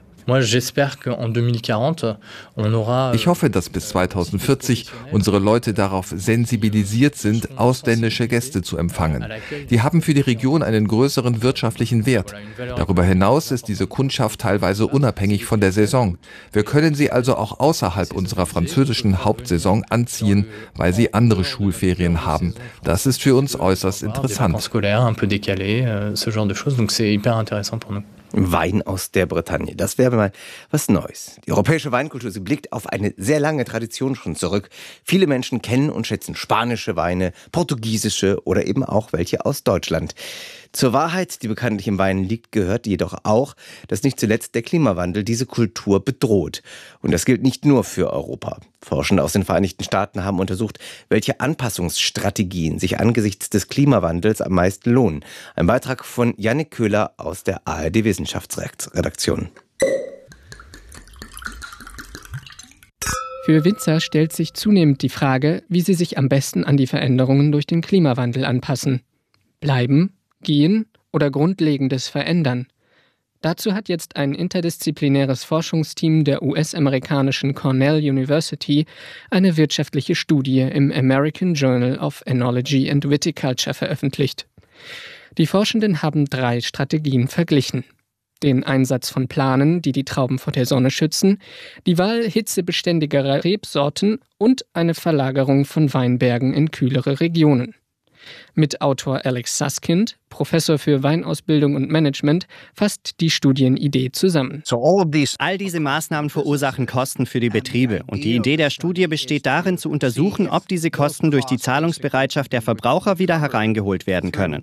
Ich hoffe, dass bis 2040 unsere Leute darauf sensibilisiert sind, ausländische Gäste zu empfangen. Die haben für die Region einen größeren wirtschaftlichen Wert. Darüber hinaus ist diese Kundschaft teilweise unabhängig von der Saison. Wir können sie also auch außerhalb unserer französischen Hauptsaison anziehen, weil sie andere Schulferien haben. Das ist für uns äußerst interessant. Wein aus der Bretagne, das wäre mal was Neues. Die europäische Weinkultur, sie blickt auf eine sehr lange Tradition schon zurück. Viele Menschen kennen und schätzen spanische Weine, portugiesische oder eben auch welche aus Deutschland. Zur Wahrheit, die bekanntlich im Wein liegt, gehört jedoch auch, dass nicht zuletzt der Klimawandel diese Kultur bedroht. Und das gilt nicht nur für Europa. Forschende aus den Vereinigten Staaten haben untersucht, welche Anpassungsstrategien sich angesichts des Klimawandels am meisten lohnen. Ein Beitrag von Jannik Köhler aus der ARD-Wissenschaftsredaktion. Für Winzer stellt sich zunehmend die Frage, wie sie sich am besten an die Veränderungen durch den Klimawandel anpassen. Bleiben, gehen oder Grundlegendes verändern? Dazu hat jetzt ein interdisziplinäres Forschungsteam der US-amerikanischen Cornell University eine wirtschaftliche Studie im American Journal of Enology and Viticulture veröffentlicht. Die Forschenden haben 3 Strategien verglichen. Den Einsatz von Planen, die die Trauben vor der Sonne schützen, die Wahl hitzebeständigerer Rebsorten und eine Verlagerung von Weinbergen in kühlere Regionen. Mitautor Alex Susskind, Professor für Weinausbildung und Management, fasst die Studienidee zusammen. All diese Maßnahmen verursachen Kosten für die Betriebe. Und die Idee der Studie besteht darin, zu untersuchen, ob diese Kosten durch die Zahlungsbereitschaft der Verbraucher wieder hereingeholt werden können.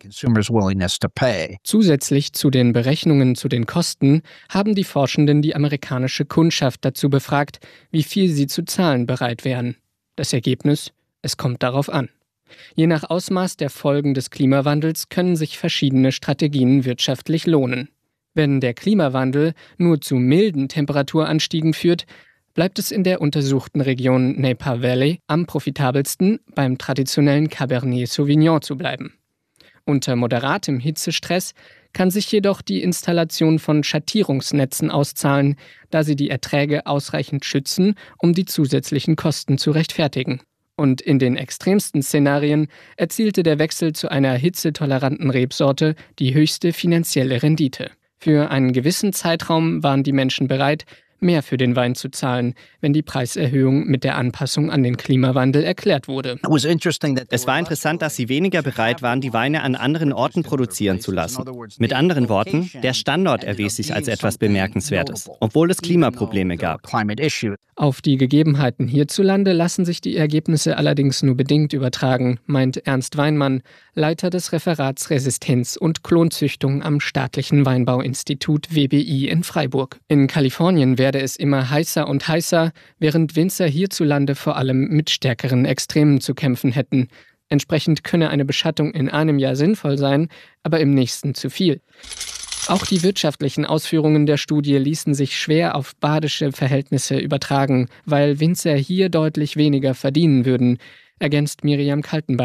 Zusätzlich zu den Berechnungen zu den Kosten haben die Forschenden die amerikanische Kundschaft dazu befragt, wie viel sie zu zahlen bereit wären. Das Ergebnis? Es kommt darauf an. Je nach Ausmaß der Folgen des Klimawandels können sich verschiedene Strategien wirtschaftlich lohnen. Wenn der Klimawandel nur zu milden Temperaturanstiegen führt, bleibt es in der untersuchten Region Napa Valley am profitabelsten, beim traditionellen Cabernet Sauvignon zu bleiben. Unter moderatem Hitzestress kann sich jedoch die Installation von Schattierungsnetzen auszahlen, da sie die Erträge ausreichend schützen, um die zusätzlichen Kosten zu rechtfertigen. Und in den extremsten Szenarien erzielte der Wechsel zu einer hitzetoleranten Rebsorte die höchste finanzielle Rendite. Für einen gewissen Zeitraum waren die Menschen bereit, mehr für den Wein zu zahlen, wenn die Preiserhöhung mit der Anpassung an den Klimawandel erklärt wurde. Es war interessant, dass sie weniger bereit waren, die Weine an anderen Orten produzieren zu lassen. Mit anderen Worten, der Standort erwies sich als etwas Bemerkenswertes, obwohl es Klimaprobleme gab. Auf die Gegebenheiten hierzulande lassen sich die Ergebnisse allerdings nur bedingt übertragen, meint Ernst Weinmann, Leiter des Referats Resistenz und Klonzüchtung am Staatlichen Weinbauinstitut WBI in Freiburg. In Kalifornien werde es immer heißer und heißer, während Winzer hierzulande vor allem mit stärkeren Extremen zu kämpfen hätten. Entsprechend könne eine Beschattung in einem Jahr sinnvoll sein, aber im nächsten zu viel. Auch die wirtschaftlichen Ausführungen der Studie ließen sich schwer auf badische Verhältnisse übertragen, weil Winzer hier deutlich weniger verdienen würden, ergänzt Miriam Kaltenbach.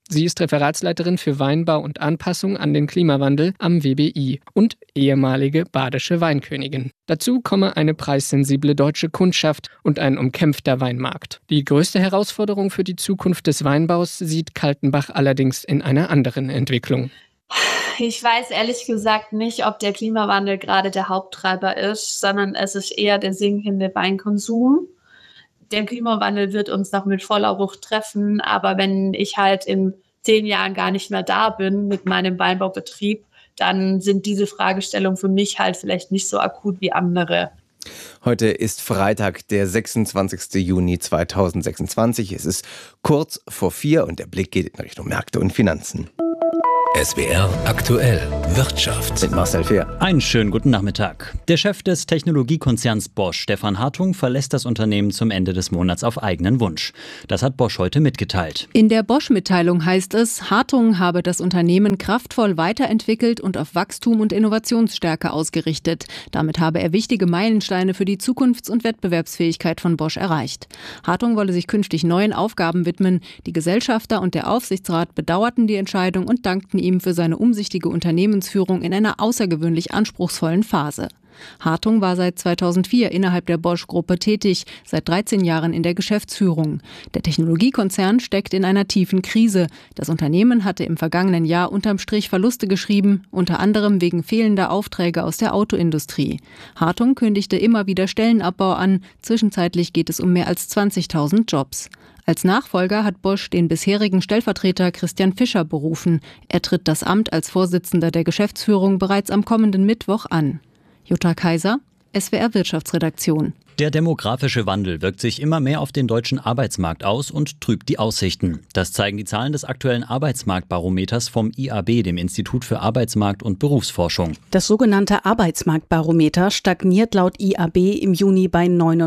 Sie ist Referatsleiterin für Weinbau und Anpassung an den Klimawandel am WBI und ehemalige badische Weinkönigin. Dazu komme eine preissensible deutsche Kundschaft und ein umkämpfter Weinmarkt. Die größte Herausforderung für die Zukunft des Weinbaus sieht Kaltenbach allerdings in einer anderen Entwicklung. Ich weiß ehrlich gesagt nicht, ob der Klimawandel gerade der Haupttreiber ist, sondern es ist eher der sinkende Weinkonsum. Der Klimawandel wird uns noch mit voller Wucht treffen, aber wenn ich halt in 10 Jahren gar nicht mehr da bin mit meinem Weinbaubetrieb, dann sind diese Fragestellungen für mich halt vielleicht nicht so akut wie andere. Heute ist Freitag, der 26. Juni 2026. Es ist kurz vor 4 und der Blick geht in Richtung Märkte und Finanzen. SWR aktuell Wirtschaft. Mit Marcel Fehr. Einen schönen guten Nachmittag. Der Chef des Technologiekonzerns Bosch, Stefan Hartung, verlässt das Unternehmen zum Ende des Monats auf eigenen Wunsch. Das hat Bosch heute mitgeteilt. In der Bosch-Mitteilung heißt es, Hartung habe das Unternehmen kraftvoll weiterentwickelt und auf Wachstum und Innovationsstärke ausgerichtet. Damit habe er wichtige Meilensteine für die Zukunfts- und Wettbewerbsfähigkeit von Bosch erreicht. Hartung wolle sich künftig neuen Aufgaben widmen. Die Gesellschafter und der Aufsichtsrat bedauerten die Entscheidung und dankten ihm für seine umsichtige Unternehmensführung in einer außergewöhnlich anspruchsvollen Phase. Hartung war seit 2004 innerhalb der Bosch-Gruppe tätig, seit 13 Jahren in der Geschäftsführung. Der Technologiekonzern steckt in einer tiefen Krise. Das Unternehmen hatte im vergangenen Jahr unterm Strich Verluste geschrieben, unter anderem wegen fehlender Aufträge aus der Autoindustrie. Hartung kündigte immer wieder Stellenabbau an. Zwischenzeitlich geht es um mehr als 20.000 Jobs. Als Nachfolger hat Bosch den bisherigen Stellvertreter Christian Fischer berufen. Er tritt das Amt als Vorsitzender der Geschäftsführung bereits am kommenden Mittwoch an. Jutta Kaiser, SWR Wirtschaftsredaktion. Der demografische Wandel wirkt sich immer mehr auf den deutschen Arbeitsmarkt aus und trübt die Aussichten. Das zeigen die Zahlen des aktuellen Arbeitsmarktbarometers vom IAB, dem Institut für Arbeitsmarkt- und Berufsforschung. Das sogenannte Arbeitsmarktbarometer stagniert laut IAB im Juni bei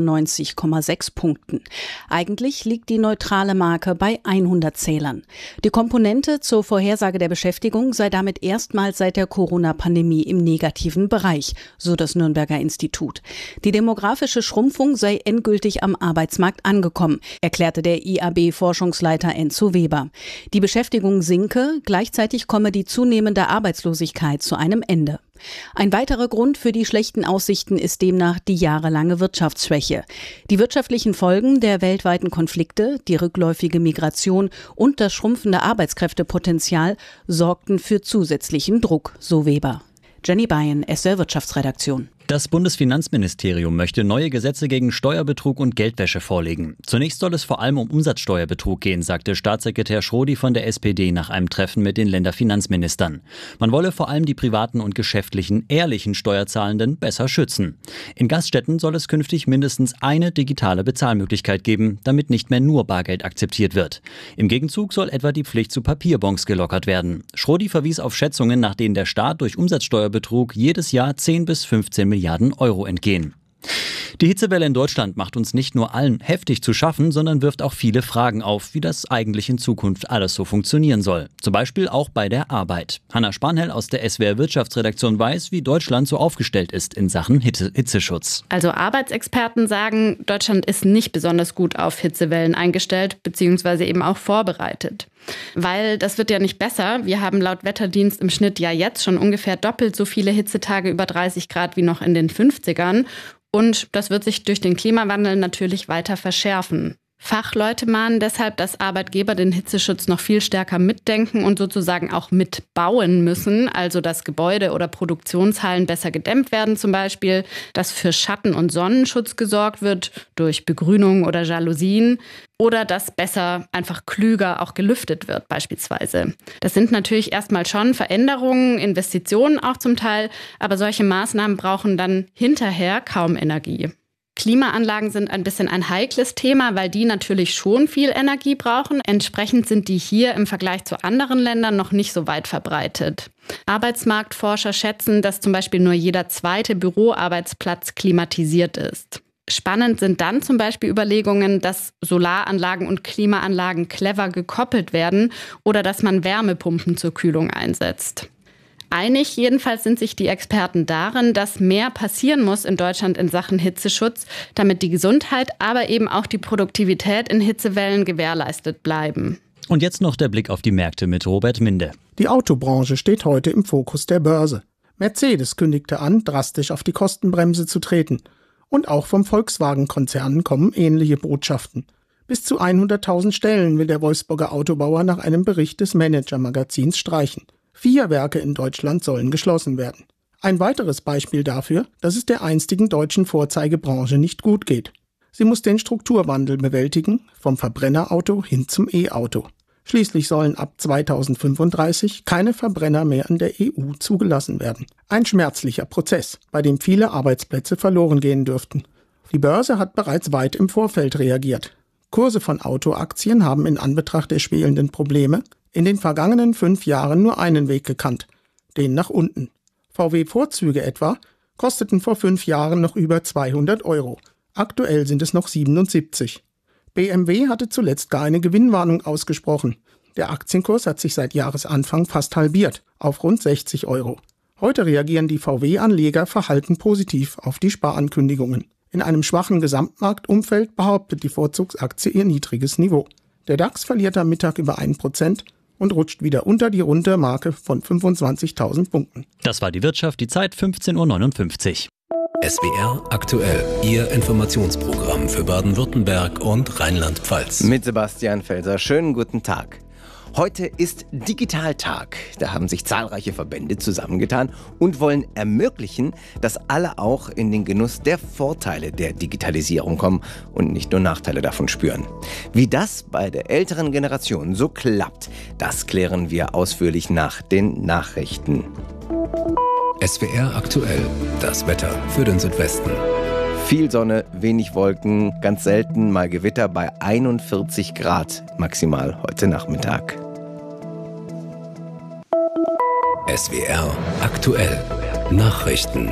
99,6 Punkten. Eigentlich liegt die neutrale Marke bei 100 Zählern. Die Komponente zur Vorhersage der Beschäftigung sei damit erstmals seit der Corona-Pandemie im negativen Bereich, so das Nürnberger Institut. Die demografische Schrumpfung sei endgültig am Arbeitsmarkt angekommen, erklärte der IAB-Forschungsleiter Enzo Weber. Die Beschäftigung sinke, gleichzeitig komme die zunehmende Arbeitslosigkeit zu einem Ende. Ein weiterer Grund für die schlechten Aussichten ist demnach die jahrelange Wirtschaftsschwäche. Die wirtschaftlichen Folgen der weltweiten Konflikte, die rückläufige Migration und das schrumpfende Arbeitskräftepotenzial sorgten für zusätzlichen Druck, so Weber. Jenny Bayen, SWR Wirtschaftsredaktion. Das Bundesfinanzministerium möchte neue Gesetze gegen Steuerbetrug und Geldwäsche vorlegen. Zunächst soll es vor allem um Umsatzsteuerbetrug gehen, sagte Staatssekretär Schrodi von der SPD nach einem Treffen mit den Länderfinanzministern. Man wolle vor allem die privaten und geschäftlichen, ehrlichen Steuerzahlenden besser schützen. In Gaststätten soll es künftig mindestens eine digitale Bezahlmöglichkeit geben, damit nicht mehr nur Bargeld akzeptiert wird. Im Gegenzug soll etwa die Pflicht zu Papierbons gelockert werden. Schrodi verwies auf Schätzungen, nach denen der Staat durch Umsatzsteuerbetrug jedes Jahr 10 bis 15 Milliarden Euro entgehen. Die Hitzewelle in Deutschland macht uns nicht nur allen heftig zu schaffen, sondern wirft auch viele Fragen auf, wie das eigentlich in Zukunft alles so funktionieren soll. Zum Beispiel auch bei der Arbeit. Hanna Spanhell aus der SWR Wirtschaftsredaktion weiß, wie Deutschland so aufgestellt ist in Sachen Hitzeschutz. Also Arbeitsexperten sagen, Deutschland ist nicht besonders gut auf Hitzewellen eingestellt bzw. eben auch vorbereitet. Weil das wird ja nicht besser. Wir haben laut Wetterdienst im Schnitt ja jetzt schon ungefähr doppelt so viele Hitzetage über 30 Grad wie noch in den 50ern. Und das wird sich durch den Klimawandel natürlich weiter verschärfen. Fachleute mahnen deshalb, dass Arbeitgeber den Hitzeschutz noch viel stärker mitdenken und sozusagen auch mitbauen müssen. Also dass Gebäude oder Produktionshallen besser gedämmt werden zum Beispiel, dass für Schatten- und Sonnenschutz gesorgt wird durch Begrünung oder Jalousien oder dass besser einfach klüger auch gelüftet wird beispielsweise. Das sind natürlich erstmal schon Veränderungen, Investitionen auch zum Teil, aber solche Maßnahmen brauchen dann hinterher kaum Energie. Klimaanlagen sind ein bisschen ein heikles Thema, weil die natürlich schon viel Energie brauchen. Entsprechend sind die hier im Vergleich zu anderen Ländern noch nicht so weit verbreitet. Arbeitsmarktforscher schätzen, dass zum Beispiel nur jeder zweite Büroarbeitsplatz klimatisiert ist. Spannend sind dann zum Beispiel Überlegungen, dass Solaranlagen und Klimaanlagen clever gekoppelt werden oder dass man Wärmepumpen zur Kühlung einsetzt. Einig jedenfalls sind sich die Experten darin, dass mehr passieren muss in Deutschland in Sachen Hitzeschutz, damit die Gesundheit, aber eben auch die Produktivität in Hitzewellen gewährleistet bleiben. Und jetzt noch der Blick auf die Märkte mit Robert Minde. Die Autobranche steht heute im Fokus der Börse. Mercedes kündigte an, drastisch auf die Kostenbremse zu treten. Und auch vom Volkswagen-Konzern kommen ähnliche Botschaften. Bis zu 100.000 Stellen will der Wolfsburger Autobauer nach einem Bericht des Manager-Magazins streichen. 4 Werke in Deutschland sollen geschlossen werden. Ein weiteres Beispiel dafür, dass es der einstigen deutschen Vorzeigebranche nicht gut geht. Sie muss den Strukturwandel bewältigen, vom Verbrennerauto hin zum E-Auto. Schließlich sollen ab 2035 keine Verbrenner mehr in der EU zugelassen werden. Ein schmerzlicher Prozess, bei dem viele Arbeitsplätze verloren gehen dürften. Die Börse hat bereits weit im Vorfeld reagiert. Kurse von Autoaktien haben in Anbetracht der schwelenden Probleme in den vergangenen 5 Jahren nur einen Weg gekannt, den nach unten. VW-Vorzüge etwa kosteten vor 5 Jahren noch über 200 €. Aktuell sind es noch 77. BMW hatte zuletzt gar eine Gewinnwarnung ausgesprochen. Der Aktienkurs hat sich seit Jahresanfang fast halbiert, auf rund 60 €. Heute reagieren die VW-Anleger verhalten positiv auf die Sparankündigungen. In einem schwachen Gesamtmarktumfeld behauptet die Vorzugsaktie ihr niedriges Niveau. Der DAX verliert am Mittag über 1% und rutscht wieder unter die runde Marke von 25.000 Punkten. Das war die Wirtschaft, die Zeit 15:59 Uhr. SWR aktuell, Ihr Informationsprogramm für Baden-Württemberg und Rheinland-Pfalz. Mit Sebastian Felser. Schönen guten Tag. Heute ist Digitaltag. Da haben sich zahlreiche Verbände zusammengetan und wollen ermöglichen, dass alle auch in den Genuss der Vorteile der Digitalisierung kommen und nicht nur Nachteile davon spüren. Wie das bei der älteren Generation so klappt, das klären wir ausführlich nach den Nachrichten. SWR aktuell, das Wetter für den Südwesten. Viel Sonne, wenig Wolken, ganz selten mal Gewitter bei 41 Grad maximal heute Nachmittag. SWR aktuell, Nachrichten.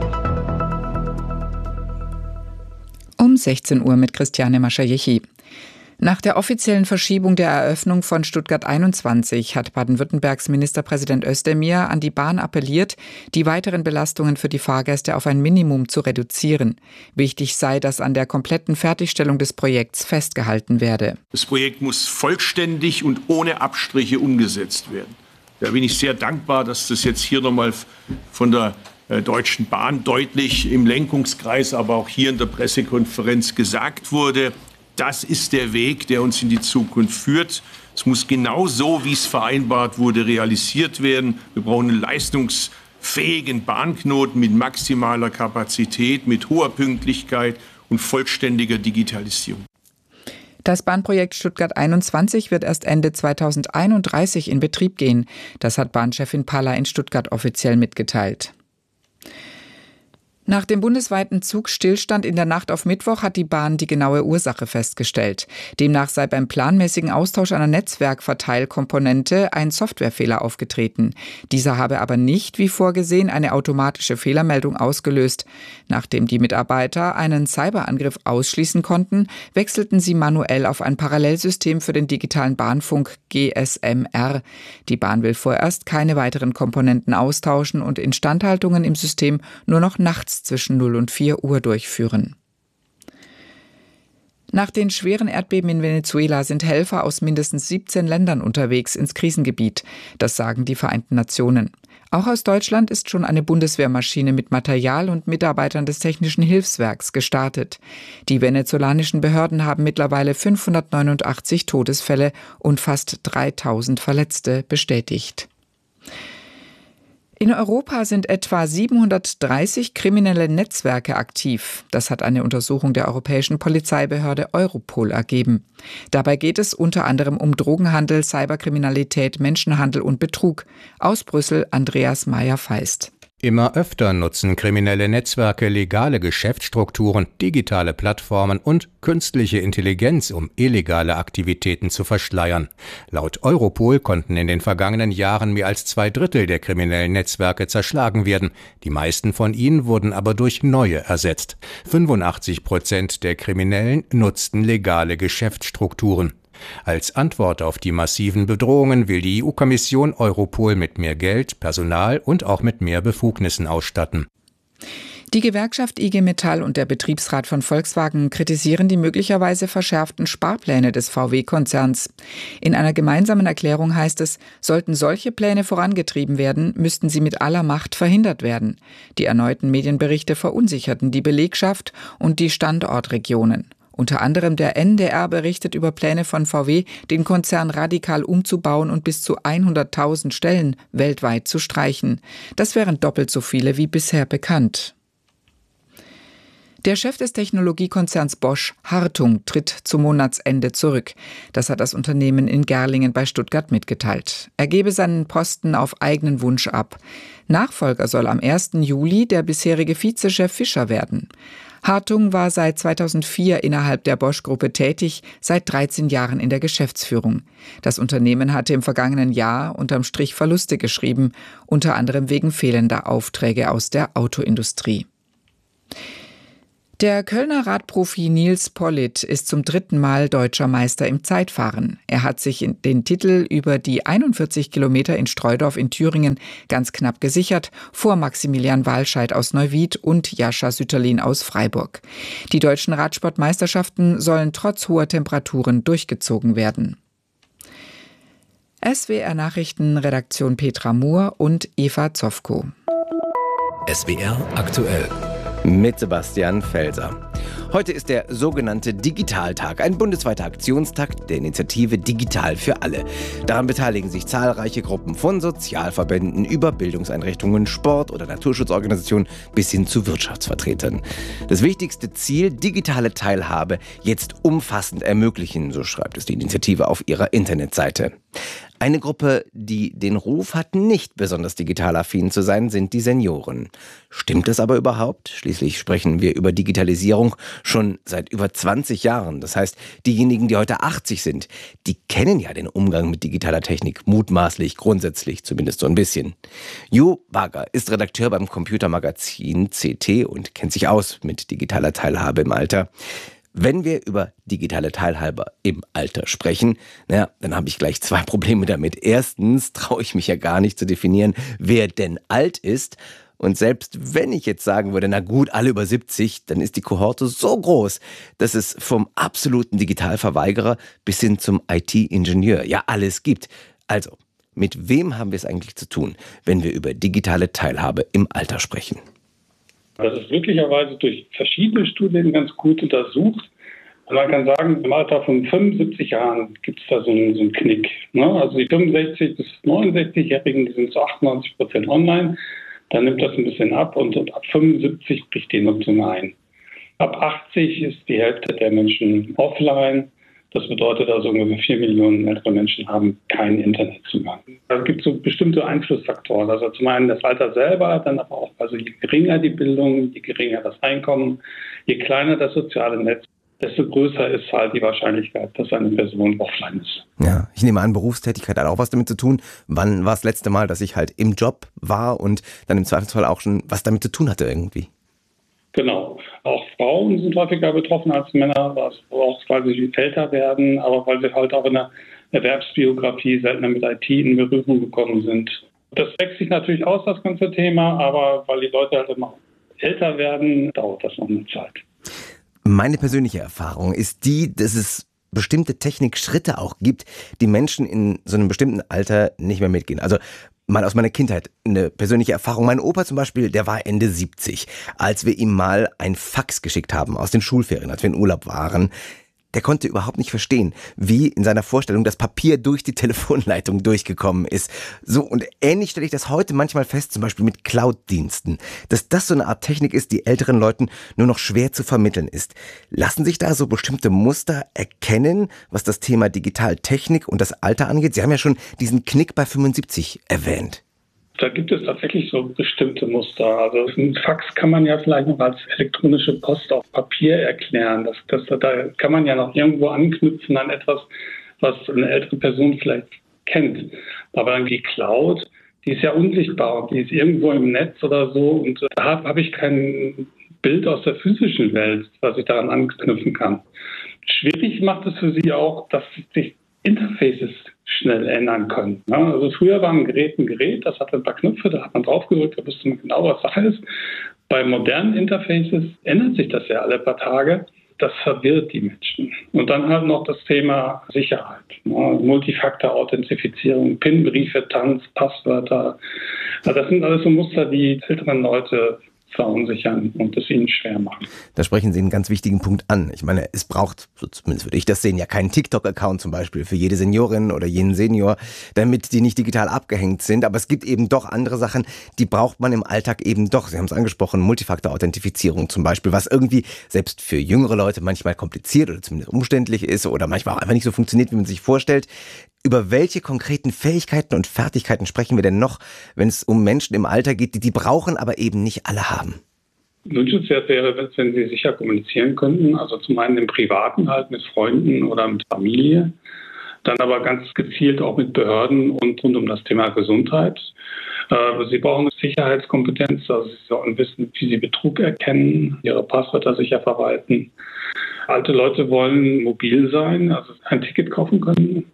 Um 16 Uhr mit Christiane Maschajechi. Nach der offiziellen Verschiebung der Eröffnung von Stuttgart 21 hat Baden-Württembergs Ministerpräsident Özdemir an die Bahn appelliert, die weiteren Belastungen für die Fahrgäste auf ein Minimum zu reduzieren. Wichtig sei, dass an der kompletten Fertigstellung des Projekts festgehalten werde. Das Projekt muss vollständig und ohne Abstriche umgesetzt werden. Da bin ich sehr dankbar, dass das jetzt hier nochmal von der Deutschen Bahn deutlich im Lenkungskreis, aber auch hier in der Pressekonferenz gesagt wurde. Das ist der Weg, der uns in die Zukunft führt. Es muss genau so, wie es vereinbart wurde, realisiert werden. Wir brauchen einen leistungsfähigen Bahnknoten mit maximaler Kapazität, mit hoher Pünktlichkeit und vollständiger Digitalisierung. Das Bahnprojekt Stuttgart 21 wird erst Ende 2031 in Betrieb gehen. Das hat Bahnchefin Palla in Stuttgart offiziell mitgeteilt. Nach dem bundesweiten Zugstillstand in der Nacht auf Mittwoch hat die Bahn die genaue Ursache festgestellt. Demnach sei beim planmäßigen Austausch einer Netzwerkverteilkomponente ein Softwarefehler aufgetreten. Dieser habe aber nicht, wie vorgesehen, eine automatische Fehlermeldung ausgelöst. Nachdem die Mitarbeiter einen Cyberangriff ausschließen konnten, wechselten sie manuell auf ein Parallelsystem für den digitalen Bahnfunk GSM-R. Die Bahn will vorerst keine weiteren Komponenten austauschen und Instandhaltungen im System nur noch nachts zwischen 0 und 4 Uhr durchführen. Nach den schweren Erdbeben in Venezuela sind Helfer aus mindestens 17 Ländern unterwegs ins Krisengebiet. Das sagen die Vereinten Nationen. Auch aus Deutschland ist schon eine Bundeswehrmaschine mit Material und Mitarbeitern des Technischen Hilfswerks gestartet. Die venezolanischen Behörden haben mittlerweile 589 Todesfälle und fast 3000 Verletzte bestätigt. In Europa sind etwa 730 kriminelle Netzwerke aktiv. Das hat eine Untersuchung der europäischen Polizeibehörde Europol ergeben. Dabei geht es unter anderem um Drogenhandel, Cyberkriminalität, Menschenhandel und Betrug. Aus Brüssel Andreas Meyer-Feist. Immer öfter nutzen kriminelle Netzwerke legale Geschäftsstrukturen, digitale Plattformen und künstliche Intelligenz, um illegale Aktivitäten zu verschleiern. Laut Europol konnten in den vergangenen Jahren mehr als 2/3 der kriminellen Netzwerke zerschlagen werden. Die meisten von ihnen wurden aber durch neue ersetzt. 85% der Kriminellen nutzten legale Geschäftsstrukturen. Als Antwort auf die massiven Bedrohungen will die EU-Kommission Europol mit mehr Geld, Personal und auch mit mehr Befugnissen ausstatten. Die Gewerkschaft IG Metall und der Betriebsrat von Volkswagen kritisieren die möglicherweise verschärften Sparpläne des VW-Konzerns. In einer gemeinsamen Erklärung heißt es, sollten solche Pläne vorangetrieben werden, müssten sie mit aller Macht verhindert werden. Die erneuten Medienberichte verunsicherten die Belegschaft und die Standortregionen. Unter anderem der NDR berichtet über Pläne von VW, den Konzern radikal umzubauen und bis zu 100.000 Stellen weltweit zu streichen. Das wären doppelt so viele wie bisher bekannt. Der Chef des Technologiekonzerns Bosch, Hartung, tritt zum Monatsende zurück. Das hat das Unternehmen in Gerlingen bei Stuttgart mitgeteilt. Er gebe seinen Posten auf eigenen Wunsch ab. Nachfolger soll am 1. Juli der bisherige Vizechef Fischer werden. Hartung war seit 2004 innerhalb der Bosch-Gruppe tätig, seit 13 Jahren in der Geschäftsführung. Das Unternehmen hatte im vergangenen Jahr unterm Strich Verluste geschrieben, unter anderem wegen fehlender Aufträge aus der Autoindustrie. Der Kölner Radprofi Nils Politt ist zum 3. Mal deutscher Meister im Zeitfahren. Er hat sich den Titel über die 41 Kilometer in Streudorf in Thüringen ganz knapp gesichert, vor Maximilian Walscheid aus Neuwied und Jascha Sütterlin aus Freiburg. Die deutschen Radsportmeisterschaften sollen trotz hoher Temperaturen durchgezogen werden. SWR Nachrichten, Redaktion Petra Mohr und Eva Zofko. SWR aktuell. Mit Sebastian Felser. Heute ist der sogenannte Digitaltag, ein bundesweiter Aktionstag der Initiative Digital für alle. Daran beteiligen sich zahlreiche Gruppen von Sozialverbänden über Bildungseinrichtungen, Sport- oder Naturschutzorganisationen bis hin zu Wirtschaftsvertretern. Das wichtigste Ziel, digitale Teilhabe jetzt umfassend ermöglichen, so schreibt es die Initiative auf ihrer Internetseite. Eine Gruppe, die den Ruf hat, nicht besonders digital affin zu sein, sind die Senioren. Stimmt es aber überhaupt? Schließlich sprechen wir über Digitalisierung schon seit über 20 Jahren. Das heißt, diejenigen, die heute 80 sind, die kennen ja den Umgang mit digitaler Technik mutmaßlich, grundsätzlich, zumindest so ein bisschen. Jo Bagger ist Redakteur beim Computermagazin CT und kennt sich aus mit digitaler Teilhabe im Alter. Wenn wir über digitale Teilhabe im Alter sprechen, dann habe ich gleich 2 Probleme damit. Erstens traue ich mich ja gar nicht zu definieren, wer denn alt ist. Und selbst wenn ich jetzt sagen würde, na gut, alle über 70, dann ist die Kohorte so groß, dass es vom absoluten Digitalverweigerer bis hin zum IT-Ingenieur ja alles gibt. Also, mit wem haben wir es eigentlich zu tun, wenn wir über digitale Teilhabe im Alter sprechen? Das ist glücklicherweise durch verschiedene Studien ganz gut untersucht. Und man kann sagen, im Alter von 75 Jahren gibt es da so einen Knick. Also die 65- bis 69-Jährigen, die sind zu 98% online. Dann nimmt das ein bisschen ab und ab 75 bricht die Nutzung ein. Ab 80 ist die Hälfte der Menschen offline. Das bedeutet also ungefähr 4 Millionen ältere Menschen haben keinen Internetzugang. Es gibt so bestimmte Einflussfaktoren. Also zum einen das Alter selber, dann aber auch, also je geringer die Bildung, je geringer das Einkommen, je kleiner das soziale Netz, desto größer ist halt die Wahrscheinlichkeit, dass eine Person offline ist. Ja, ich nehme an, Berufstätigkeit hat auch was damit zu tun. Wann war das letzte Mal, dass ich halt im Job war und dann im Zweifelsfall auch schon was damit zu tun hatte irgendwie? Genau. Auch Frauen sind häufiger betroffen als Männer, auch weil sie älter werden, aber weil sie halt auch in der Erwerbsbiografie seltener mit IT in Berührung gekommen sind. Das wächst sich natürlich aus, das ganze Thema, aber weil die Leute halt immer älter werden, dauert das noch eine Zeit. Meine persönliche Erfahrung ist die, dass es bestimmte Technikschritte auch gibt, die Menschen in so einem bestimmten Alter nicht mehr mitgehen. Also mal aus meiner Kindheit eine persönliche Erfahrung. Mein Opa zum Beispiel, der war Ende 70, als wir ihm mal ein Fax geschickt haben aus den Schulferien, als wir in Urlaub waren. Der konnte überhaupt nicht verstehen, wie in seiner Vorstellung das Papier durch die Telefonleitung durchgekommen ist. So, und ähnlich stelle ich das heute manchmal fest, zum Beispiel mit Cloud-Diensten, dass das so eine Art Technik ist, die älteren Leuten nur noch schwer zu vermitteln ist. Lassen sich da so bestimmte Muster erkennen, was das Thema Digitaltechnik und das Alter angeht? Sie haben ja schon diesen Knick bei 75 erwähnt. Da gibt es tatsächlich so bestimmte Muster. Also ein Fax kann man ja vielleicht noch als elektronische Post auf Papier erklären. Da kann man ja noch irgendwo anknüpfen an etwas, was eine ältere Person vielleicht kennt. Aber dann die Cloud, die ist ja unsichtbar. Die ist irgendwo im Netz oder so. Und da habe ich kein Bild aus der physischen Welt, was ich daran anknüpfen kann. Schwierig macht es für sie auch, dass sich Interfaces schnell ändern können. Also früher war ein Gerät, das hatte ein paar Knöpfe, da hat man drauf gedrückt, da wusste man genau, was Sache ist. Bei modernen Interfaces ändert sich das ja alle paar Tage. Das verwirrt die Menschen. Und dann halt noch das Thema Sicherheit. Multifaktor-Authentifizierung, PIN-Briefe, Tanz, Passwörter. Also das sind alles so Muster, die älteren Leute verunsichern und es ihnen schwer machen. Da sprechen Sie einen ganz wichtigen Punkt an. Ich meine, es braucht, so zumindest würde ich das sehen, ja keinen TikTok-Account zum Beispiel für jede Seniorin oder jeden Senior, damit die nicht digital abgehängt sind. Aber es gibt eben doch andere Sachen, die braucht man im Alltag eben doch. Sie haben es angesprochen, Multifaktor-Authentifizierung zum Beispiel, was irgendwie selbst für jüngere Leute manchmal kompliziert oder zumindest umständlich ist oder manchmal auch einfach nicht so funktioniert, wie man sich vorstellt. Über welche konkreten Fähigkeiten und Fertigkeiten sprechen wir denn noch, wenn es um Menschen im Alter geht, die brauchen, aber eben nicht alle haben? Wünschenswert wäre, wenn sie sicher kommunizieren könnten. Also zum einen im Privaten halt mit Freunden oder mit Familie. Dann aber ganz gezielt auch mit Behörden und rund um das Thema Gesundheit. Sie brauchen Sicherheitskompetenz. Also sie sollen wissen, wie sie Betrug erkennen, ihre Passwörter sicher verwalten. Alte Leute wollen mobil sein, also ein Ticket kaufen können.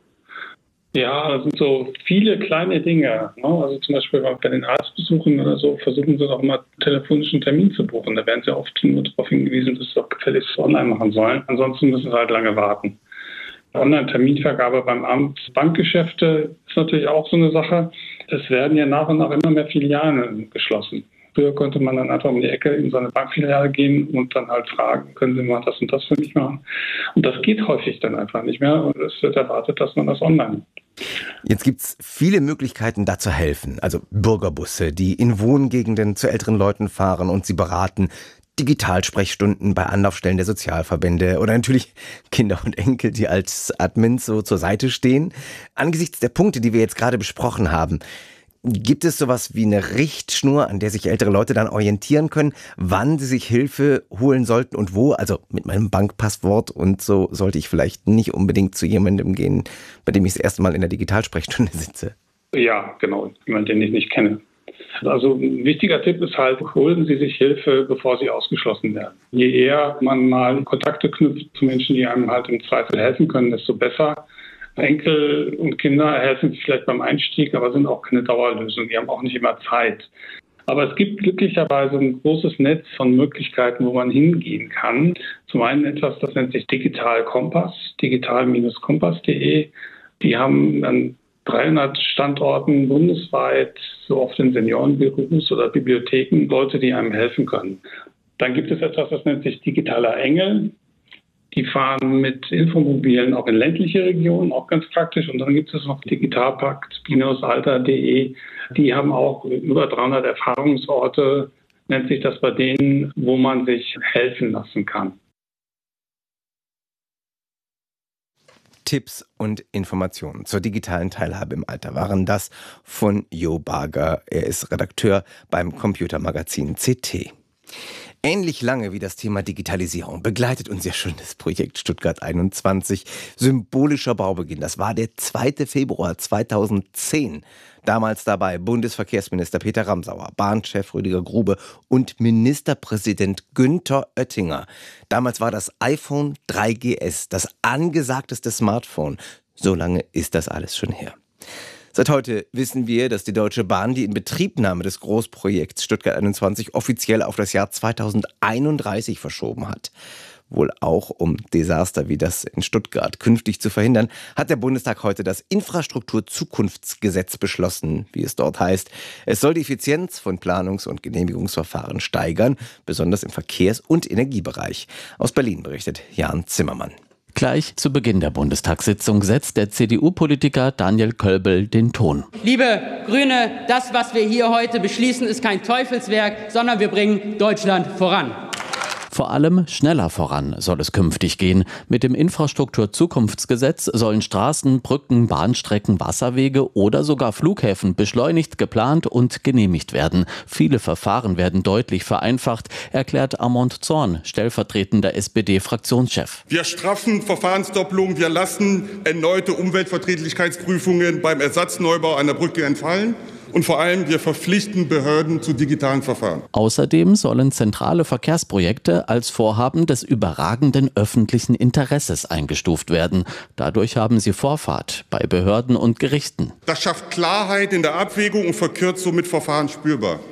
Ja, das sind so viele kleine Dinge. Also zum Beispiel bei den Arztbesuchen oder so versuchen sie doch mal telefonischen Termin zu buchen. Da werden sie oft nur darauf hingewiesen, dass sie doch gefälligst online machen sollen. Ansonsten müssen sie halt lange warten. Online-Terminvergabe beim Amt, Bankgeschäfte ist natürlich auch so eine Sache. Es werden ja nach und nach immer mehr Filialen geschlossen. Früher konnte man dann einfach um die Ecke in so eine Bankfiliale gehen und dann halt fragen, können Sie mal das und das für mich machen? Und das geht häufig dann einfach nicht mehr und es wird erwartet, dass man das online macht. Jetzt gibt es viele Möglichkeiten, da zu helfen. Also Bürgerbusse, die in Wohngegenden zu älteren Leuten fahren und sie beraten. Digitalsprechstunden bei Anlaufstellen der Sozialverbände oder natürlich Kinder und Enkel, die als Admins so zur Seite stehen. Angesichts der Punkte, die wir jetzt gerade besprochen haben, gibt es sowas wie eine Richtschnur, an der sich ältere Leute dann orientieren können, wann sie sich Hilfe holen sollten und wo? Also mit meinem Bankpasswort und so sollte ich vielleicht nicht unbedingt zu jemandem gehen, bei dem ich das erste Mal in der Digitalsprechstunde sitze. Ja, genau. Jemand, den ich nicht kenne. Also ein wichtiger Tipp ist halt, holen Sie sich Hilfe, bevor Sie ausgeschlossen werden. Je eher man mal Kontakte knüpft zu Menschen, die einem halt im Zweifel helfen können, desto besser. Enkel und Kinder helfen sich vielleicht beim Einstieg, aber sind auch keine Dauerlösung. Die haben auch nicht immer Zeit. Aber es gibt glücklicherweise ein großes Netz von Möglichkeiten, wo man hingehen kann. Zum einen etwas, das nennt sich Digital Kompass, digital-kompass.de. Die haben an 300 Standorten bundesweit, so oft in Seniorenbüros oder Bibliotheken, Leute, die einem helfen können. Dann gibt es etwas, das nennt sich Digitaler Engel. Die fahren mit Infomobilen auch in ländliche Regionen, auch ganz praktisch. Und dann gibt es noch Digitalpakt-alter.de. Die haben auch über 300 Erfahrungsorte, nennt sich das bei denen, wo man sich helfen lassen kann. Tipps und Informationen zur digitalen Teilhabe im Alter waren das von Jo Barger. Er ist Redakteur beim Computermagazin CT. Ähnlich lange wie das Thema Digitalisierung begleitet uns ja schon das Projekt Stuttgart 21. Symbolischer Baubeginn, das war der 2. Februar 2010. Damals dabei Bundesverkehrsminister Peter Ramsauer, Bahnchef Rüdiger Grube und Ministerpräsident Günther Oettinger. Damals war das iPhone 3GS das angesagteste Smartphone. So lange ist das alles schon her. Seit heute wissen wir, dass die Deutsche Bahn die Inbetriebnahme des Großprojekts Stuttgart 21 offiziell auf das Jahr 2031 verschoben hat. Wohl auch um Desaster wie das in Stuttgart künftig zu verhindern, hat der Bundestag heute das Infrastrukturzukunftsgesetz beschlossen, wie es dort heißt. Es soll die Effizienz von Planungs- und Genehmigungsverfahren steigern, besonders im Verkehrs- und Energiebereich. Aus Berlin berichtet Jan Zimmermann. Gleich zu Beginn der Bundestagssitzung setzt der CDU-Politiker Daniel Kölbel den Ton. Liebe Grüne, das, was wir hier heute beschließen, ist kein Teufelswerk, sondern wir bringen Deutschland voran. Vor allem schneller voran soll es künftig gehen. Mit dem Infrastrukturzukunftsgesetz sollen Straßen, Brücken, Bahnstrecken, Wasserwege oder sogar Flughäfen beschleunigt, geplant und genehmigt werden. Viele Verfahren werden deutlich vereinfacht, erklärt Armand Zorn, stellvertretender SPD-Fraktionschef. Wir straffen Verfahrensdoppelung, wir lassen erneute Umweltverträglichkeitsprüfungen beim Ersatzneubau einer Brücke entfallen. Und vor allem, wir verpflichten Behörden zu digitalen Verfahren. Außerdem sollen zentrale Verkehrsprojekte als Vorhaben des überragenden öffentlichen Interesses eingestuft werden. Dadurch haben sie Vorfahrt bei Behörden und Gerichten. Das schafft Klarheit in der Abwägung und verkürzt somit Verfahren spürbar.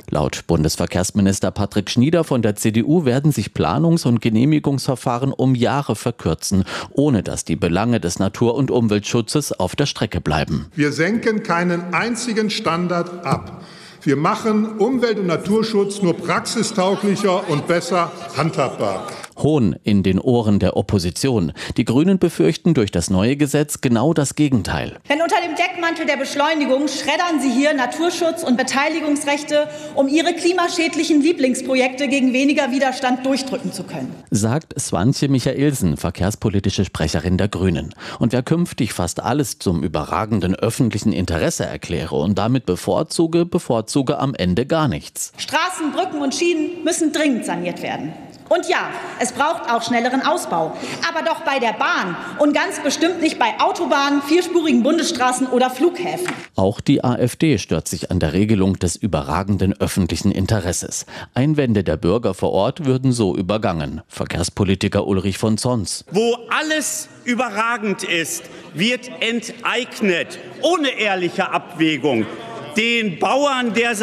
Laut Bundesverkehrsminister Patrick Schnieder von der CDU werden sich Planungs- und Genehmigungsverfahren um Jahre verkürzen, ohne dass die Belange des Natur- und Umweltschutzes auf der Strecke bleiben. Wir senken keinen einzigen Standard ab. Wir machen Umwelt- und Naturschutz nur praxistauglicher und besser handhabbar. Hohn in den Ohren der Opposition. Die Grünen befürchten durch das neue Gesetz genau das Gegenteil. Denn unter dem Deckmantel der Beschleunigung schreddern Sie hier Naturschutz und Beteiligungsrechte, um Ihre klimaschädlichen Lieblingsprojekte gegen weniger Widerstand durchdrücken zu können. Sagt Swantje Michaelsen, verkehrspolitische Sprecherin der Grünen. Und wer künftig fast alles zum überragenden öffentlichen Interesse erkläre und damit bevorzuge am Ende gar nichts. Straßen, Brücken und Schienen müssen dringend saniert werden. Und ja, es braucht auch schnelleren Ausbau. Aber doch bei der Bahn und ganz bestimmt nicht bei Autobahnen, vierspurigen Bundesstraßen oder Flughäfen. Auch die AfD stört sich an der Regelung des überragenden öffentlichen Interesses. Einwände der Bürger vor Ort würden so übergangen. Verkehrspolitiker Ulrich von Zons. Wo alles überragend ist, wird enteignet, ohne ehrliche Abwägung. Den Bauern der